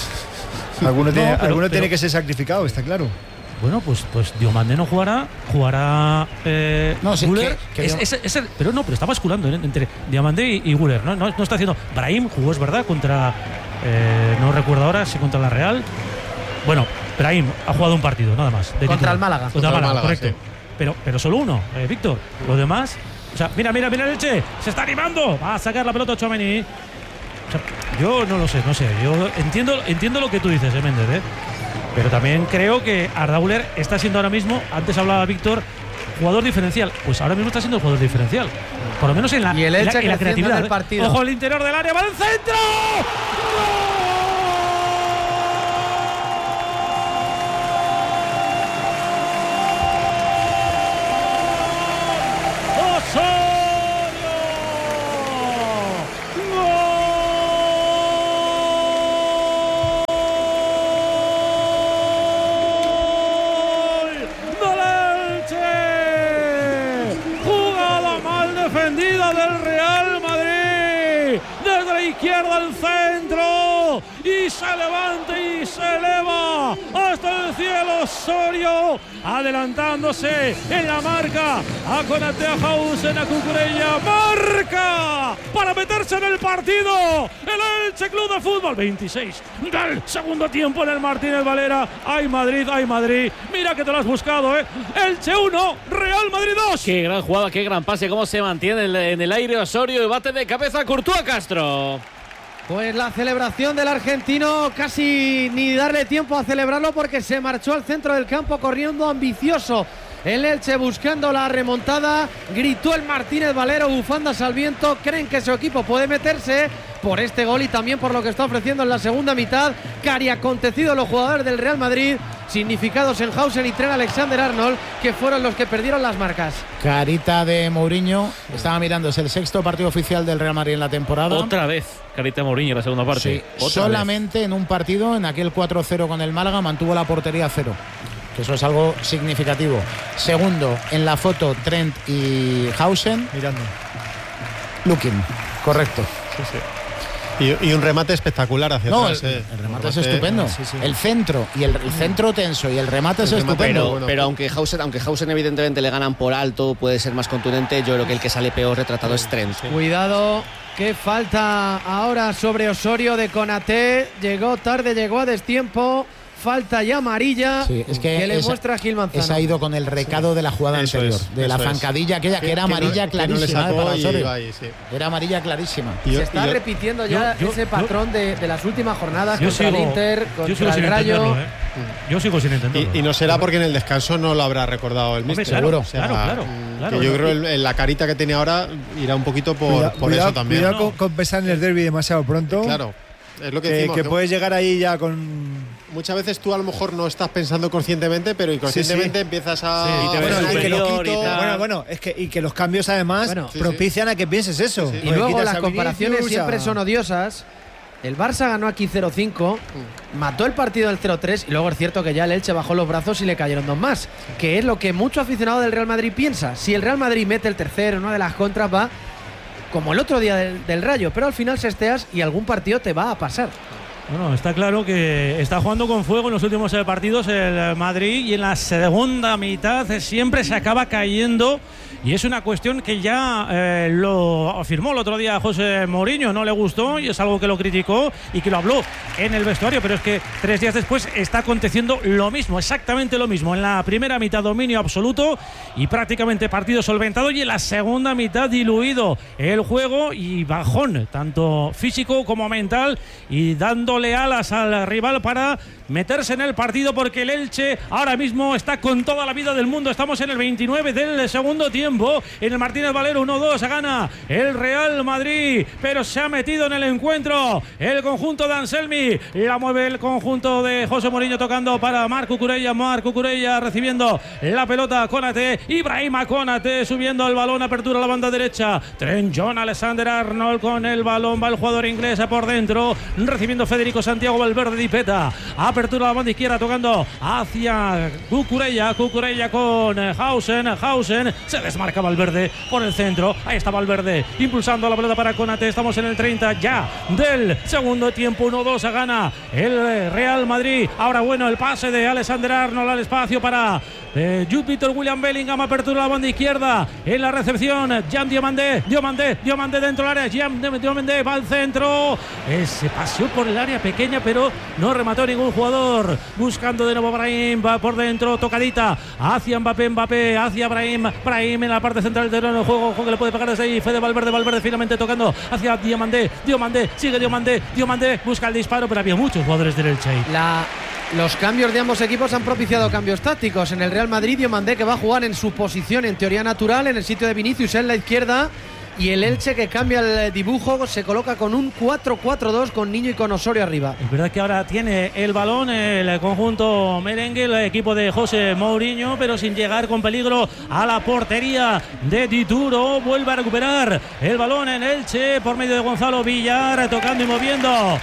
Alguno, No, tiene, pero- alguno pero- tiene que ser sacrificado, está claro. Bueno, pues, pues Diomandé no jugará, jugará eh, No, sí, Güler. que- que Es- Dio- es- es el- pero no, pero está basculando ¿eh? entre Diomandé y, y Güler. ¿no? No, no está haciendo. Brahim jugó, es verdad, contra. eh, no recuerdo ahora si contra la Real. Bueno, Brahim ha jugado un partido, nada más. de Contra titular. el Málaga. Contra, Contra el el Málaga, Málaga, correcto. Pero, pero solo uno, eh, Víctor. Lo demás. O sea, mira, mira, mira el Elche. Se está animando. Va a sacar la pelota Tchouaméni. O sea, yo no lo sé, no sé. Yo entiendo, entiendo lo que tú dices, eh, Méndez, ¿eh? Pero también creo que Arda Güler está siendo ahora mismo, antes hablaba Víctor, jugador diferencial. Pues ahora mismo está siendo jugador diferencial. Por lo menos en la, Y el en la- Elche en la creciendo en creatividad. el ¿eh? partido. Ojo al interior del área, va al centro. defendida del Real Madrid. Desde la izquierda al centro. Y se levanta y se eleva hasta el cielo Osorio. Adelantándose en la marca. A Konate, a Hausen, a Cucurella. Marca para meterse en el partido. El Elche Club de Fútbol. veintiséis del segundo tiempo en el Martínez Valera. ¡Ay Madrid, ay Madrid! Mira que te lo has buscado, ¿eh? Elche uno, Real Madrid dos. Qué gran jugada, qué gran pase, cómo se mantiene en el, en el aire Osorio y bate de cabeza Courtois Castro. Pues la celebración del argentino, casi ni darle tiempo a celebrarlo porque se marchó al centro del campo corriendo ambicioso. El Elche buscando la remontada, gritó el Martínez Valero, bufandas al viento, creen que su equipo puede meterse por este gol y también por lo que está ofreciendo en la segunda mitad. Cari acontecido los jugadores del Real Madrid, significados en Hausen y Trent Alexander-Arnold, que fueron los que perdieron las marcas. Carita de Mourinho, estaba mirando, es el sexto partido oficial del Real Madrid en la temporada. Otra vez, carita de Mourinho en la segunda parte. Sí, solamente vez. En un partido, en aquel cuatro cero con el Málaga, mantuvo la portería a cero. Que eso es algo significativo. Segundo, en la foto, Trent y Hausen. Mirando. Looking, correcto. Sí, sí. Y, y un remate espectacular hacia no, atrás. El, eh. el remate es estupendo. Sí, sí. El centro y el, el centro tenso y el remate el es remate, estupendo. Pero, bueno, pero aunque Hausen, aunque Hausen evidentemente le ganan por alto, puede ser más contundente. Yo creo que el que sale peor retratado es Trent. Sí. Cuidado, que falta ahora sobre Osorio de Konaté. Llegó tarde, llegó a destiempo. Falta ya amarilla sí, es que, que le esa, muestra a Gil Manzano. Esa ha ido con el recado sí. de la jugada eso anterior, es, de la zancadilla aquella que, que era amarilla que no, clarísima. Que no para Osorio. Ahí, sí. Era amarilla clarísima. Y yo, Se está yo, repitiendo ya yo, yo, ese patrón yo, de, de las últimas jornadas contra sigo, el Inter, contra el Rayo. ¿eh? Yo sigo sin entenderlo. Y, y no será porque en el descanso no lo habrá recordado el míster. Seguro. O sea, claro, claro, claro. Que yo creo que la carita que tiene ahora irá un poquito por, cuidado, por cuidado, eso también. Cuidado ¿no? con, con pesar en el derbi demasiado pronto. Claro. Es lo que, que, decimos, que ¿no? puedes llegar ahí ya con... Muchas veces tú a lo mejor no estás pensando conscientemente, pero inconscientemente sí, sí. empiezas a... Sí, y te bueno, y que lo quito, y bueno, bueno, es que, y que los cambios además bueno, sí, propician sí. a que pienses eso. Sí, sí. Y luego las comparaciones Vinicius, siempre son odiosas. El Barça ganó aquí cero cinco, mató el partido del cero tres y luego es cierto que ya el Elche bajó los brazos y le cayeron dos más, que es lo que mucho aficionado del Real Madrid piensa. Si el Real Madrid mete el tercero en una de las contras va como el otro día del, del Rayo, pero al final se esteas y algún partido te va a pasar. Bueno, está claro que está jugando con fuego en los últimos partidos el Madrid y en la segunda mitad siempre se acaba cayendo y es una cuestión que ya eh, lo afirmó el otro día José Mourinho, no le gustó y es algo que lo criticó y que lo habló en el vestuario, pero es que tres días después está aconteciendo lo mismo, exactamente lo mismo. En la primera mitad dominio absoluto y prácticamente partido solventado y en la segunda mitad diluido el juego y bajón, tanto físico como mental y dando alas al rival para meterse en el partido porque el Elche ahora mismo está con toda la vida del mundo. Estamos en el veintinueve del segundo tiempo. En el Martínez Valero uno dos gana el Real Madrid, pero se ha metido en el encuentro el conjunto de Anselmi. La mueve el conjunto de José Mourinho tocando para Marc Cucurella. Marc Cucurella recibiendo la pelota. Konate, Ibrahima Konate subiendo el balón. Apertura a la banda derecha. Trent John Alexander-Arnold con el balón. Va el jugador inglés por dentro. Recibiendo Federico Santiago Valverde Dipeta. Apertura a la banda izquierda tocando hacia Cucurella. Cucurella con Hausen. Hausen se desmarca Valverde por el centro. Ahí está Valverde impulsando la pelota para Konate. Estamos en el treinta ya del segundo tiempo. uno dos gana el Real Madrid. Ahora bueno el pase de Alexander Arnold al espacio para eh, Jude Victor William Bellingham. Apertura a la banda izquierda. En la recepción Jean Diomandé. Diomandé. Diomandé dentro del área. Jean Diomandé va al centro. Eh, se paseó por el área pequeña pero no remató ningún jugador. Buscando de nuevo Brahim, va por dentro, tocadita hacia Mbappé, Mbappé hacia Brahim, Brahim en la parte central del terreno de juego, juego que le puede pegar desde ahí, Fede Valverde, Valverde finalmente tocando hacia Diomandé, Diomandé, sigue Diomandé, Diomandé busca el disparo, pero había muchos jugadores del Elche. La Los cambios de ambos equipos han propiciado cambios tácticos. En el Real Madrid, Diomandé que va a jugar en su posición en teoría natural, en el sitio de Vinicius en la izquierda. Y el Elche que cambia el dibujo, se coloca con un cuatro cuatro dos con Niño y con Osorio arriba. Es verdad que ahora tiene el balón el conjunto merengue, el equipo de José Mourinho, pero sin llegar con peligro a la portería de Dituro. Vuelve a recuperar el balón en Elche por medio de Gonzalo Villar, tocando y moviendo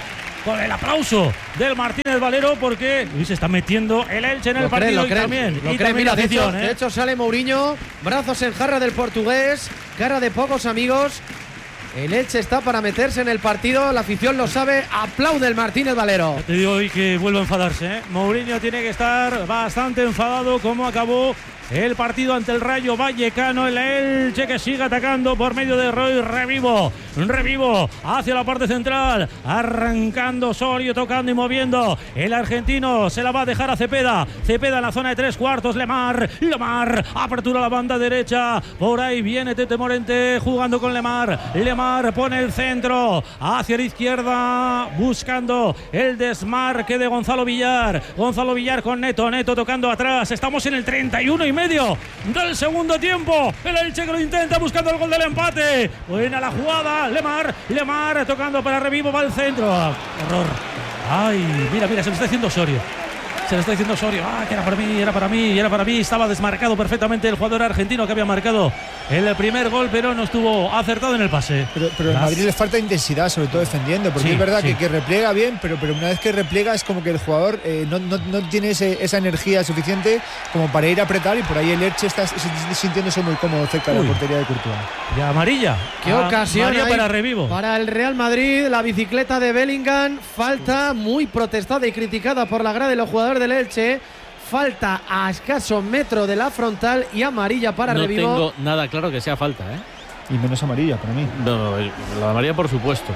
con el aplauso del Martínez Valero porque uy, se está metiendo el Elche en el lo partido creen, lo y también, lo y creen. también Mira, la de, hecho, afición, ¿eh? de hecho sale Mourinho, brazos en jarra del portugués, cara de pocos amigos. El Elche está para meterse en el partido, la afición lo sabe, aplaude el Martínez Valero. Te digo hoy que vuelve a enfadarse, ¿eh? Mourinho tiene que estar bastante enfadado como acabó el partido ante el Rayo Vallecano. El Elche que sigue atacando por medio de Roy Revivo. Revivo hacia la parte central, arrancando Osorio, tocando y moviendo. El argentino se la va a dejar a Cepeda. Cepeda en la zona de tres cuartos. Lemar, Lemar, apertura a la banda derecha. Por ahí viene Tete Morente jugando con Lemar. Lemar pone el centro hacia la izquierda, buscando el desmarque de Gonzalo Villar. Gonzalo Villar con Neto, Neto tocando atrás. Estamos en el treinta y uno y medio del segundo tiempo. El Elche que lo intenta buscando el gol del empate. Buena la jugada. Lemar, Lemar tocando para Revivo, va al centro. Error. Ay, mira, mira, se lo está diciendo Osorio. Se lo está diciendo Osorio. Ah, que era para mí, era para mí, era para mí. Estaba desmarcado perfectamente el jugador argentino que había marcado el primer gol, pero no estuvo acertado en el pase. Pero, pero al Madrid le falta intensidad, sobre todo defendiendo, porque Sí, es verdad sí. que, que repliega bien, pero, pero una vez que repliega es como que el jugador eh, no, no, no tiene ese, esa energía suficiente como para ir a apretar, y por ahí el Elche está sintiéndose muy cómodo cerca de Uy. la portería de Courtois. Y amarilla. Qué Ah, ocasión amarilla hay para Revivo. para el Real Madrid, la bicicleta de Bellingham, falta muy protestada y criticada por la grada de los jugadores del Elche. Falta a escaso metro de la frontal y amarilla para no Revivo. tengo nada claro que sea falta, ¿eh? Y menos amarilla para mí. No, no, la amarilla por supuesto.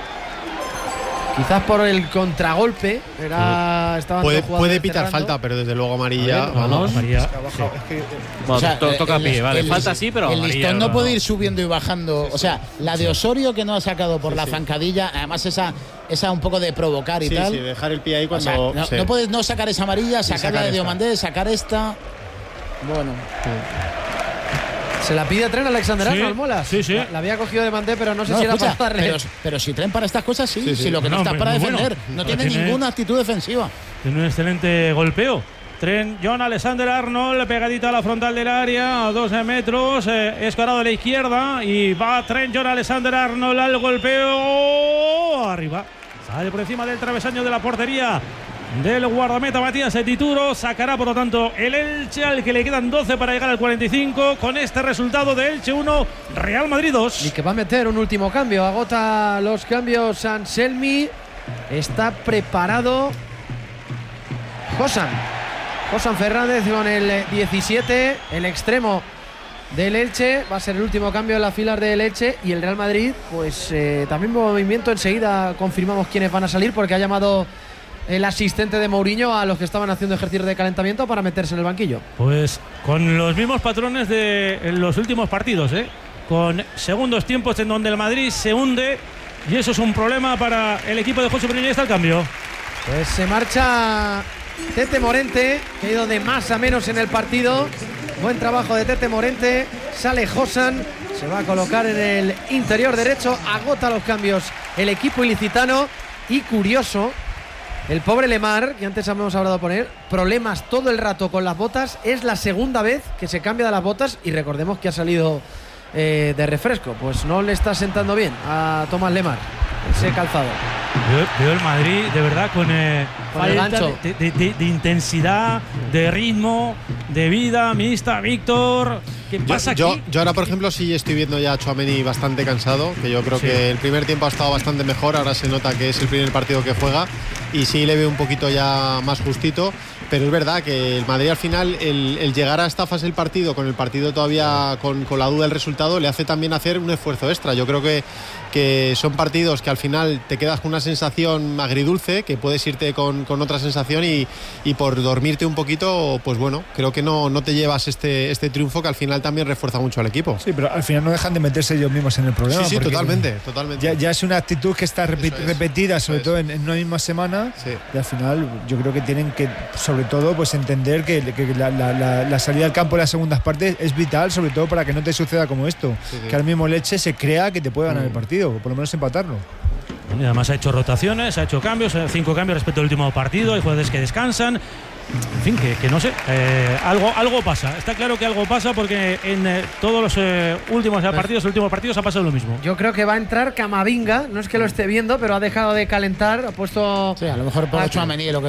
Quizás por el contragolpe. Era, estaban Puede, dos jugadores puede pitar cerrando. falta, pero desde luego amarilla. A ver, vamos. Amarilla. Es que ha bajado, es que, eh, Bueno, O sea, to- toca el- pie, vale. el- Falta sí, pero el amarilla listón no no. puede ir subiendo y bajando. O sea, la de Osorio que no ha sacado por la zancadilla, además esa, esa un poco de provocar y Sí, tal. sí, dejar el pie ahí O cuando. sea, no, sí. no puedes no sacar esa amarilla, sacar sacar la de esta. Diomandé, sacar esta. Bueno. Se la pide Tren Alexander Sí, Arnold, Molas. sí, sí. La, la había cogido de Mandé, pero no sé No, si era escucha, para darle. pero, pero si traen para estas cosas, sí. Sí, sí. Si lo que no, No, está hombre, para muy defender. bueno. No No tiene tiene- ninguna actitud defensiva. Tiene un excelente golpeo. Tren John Alexander Arnold pegadita a la frontal del área a dos metros, eh, escorado a la izquierda y va Tren John Alexander Arnold al golpeo arriba, sale por encima del travesaño de la portería del guardameta Matías Etituro. Sacará por lo tanto el Elche, al que le quedan doce para llegar al cuarenta y cinco, con este resultado de Elche uno, Real Madrid dos. Y que va a meter un último cambio. Agota los cambios Anselmi. Está preparado Josan. Josan Fernández con el diecisiete, el extremo del Elche. Va a ser el último cambio en las filas del Elche. Y el Real Madrid, pues eh, también movimiento. Enseguida confirmamos quiénes van a salir, porque ha llamado el asistente de Mourinho a los que estaban haciendo ejercicio de calentamiento para meterse en el banquillo. Pues con los mismos patrones de en los últimos partidos, ¿eh? Con segundos tiempos en donde el Madrid se hunde, y eso es un problema para el equipo de José Mourinho. Está el cambio. Pues se marcha Tete Morente, que ha ido de más a menos en el partido. Buen trabajo de Tete Morente. Sale Josan, se va a colocar en el interior derecho. Agota los cambios el equipo ilicitano. Y curioso, el pobre Lemar, que antes hemos hablado por él, problemas todo el rato con las botas. Es la segunda vez que se cambia de las botas, y recordemos que ha salido eh, de refresco. Pues no le está sentando bien a Tomás Lemar ese calzado. Veo, veo el Madrid de verdad con, eh, Con el falta gancho. de, de- de- de intensidad, de ritmo, de vida mixta. Víctor, ¿qué Yo, pasa yo, aquí? yo ahora, por ejemplo, sí estoy viendo ya a Tchouaméni bastante cansado, que yo creo Sí. que el primer tiempo ha estado bastante mejor. Ahora se nota que es el primer partido que juega y sí le veo un poquito ya más justito. Pero es verdad que el Madrid al final, el, el llegar a esta fase del partido, con el partido todavía con, con la duda del resultado, le hace también hacer un esfuerzo extra. Yo creo que, que son partidos que al final te quedas con una sensación agridulce, que puedes irte con, con otra sensación y, y por dormirte un poquito, pues bueno, creo que no, no te llevas este, este triunfo, que al final también refuerza mucho al equipo. Sí, pero al final no dejan de meterse ellos mismos en el problema. Sí, sí, porque totalmente, totalmente. Ya, ya es una actitud que está repi- Eso es, repetida, sobre eso todo es. en, en una misma semana. Sí. Y al final yo creo que tienen que, sobre todo, pues entender que, que la, la- la- la salida al campo en las segundas partes es vital, sobre todo para que no te suceda como esto. Sí, sí. Que al mismo Leche se crea que te puede ganar el partido, o por lo menos empatarlo. Y además ha hecho rotaciones, ha hecho cambios, cinco cambios respecto al último partido, hay jugadores que descansan. En fin, que, que no sé, eh, algo, algo pasa. Está claro que algo pasa porque en eh, todos los eh, últimos partidos, últimos partidos ha pasado lo mismo. Yo creo que va a entrar Camavinga, no es que lo esté viendo, pero ha dejado de calentar, ha puesto... Sí, a lo mejor por Tchouaméni lo que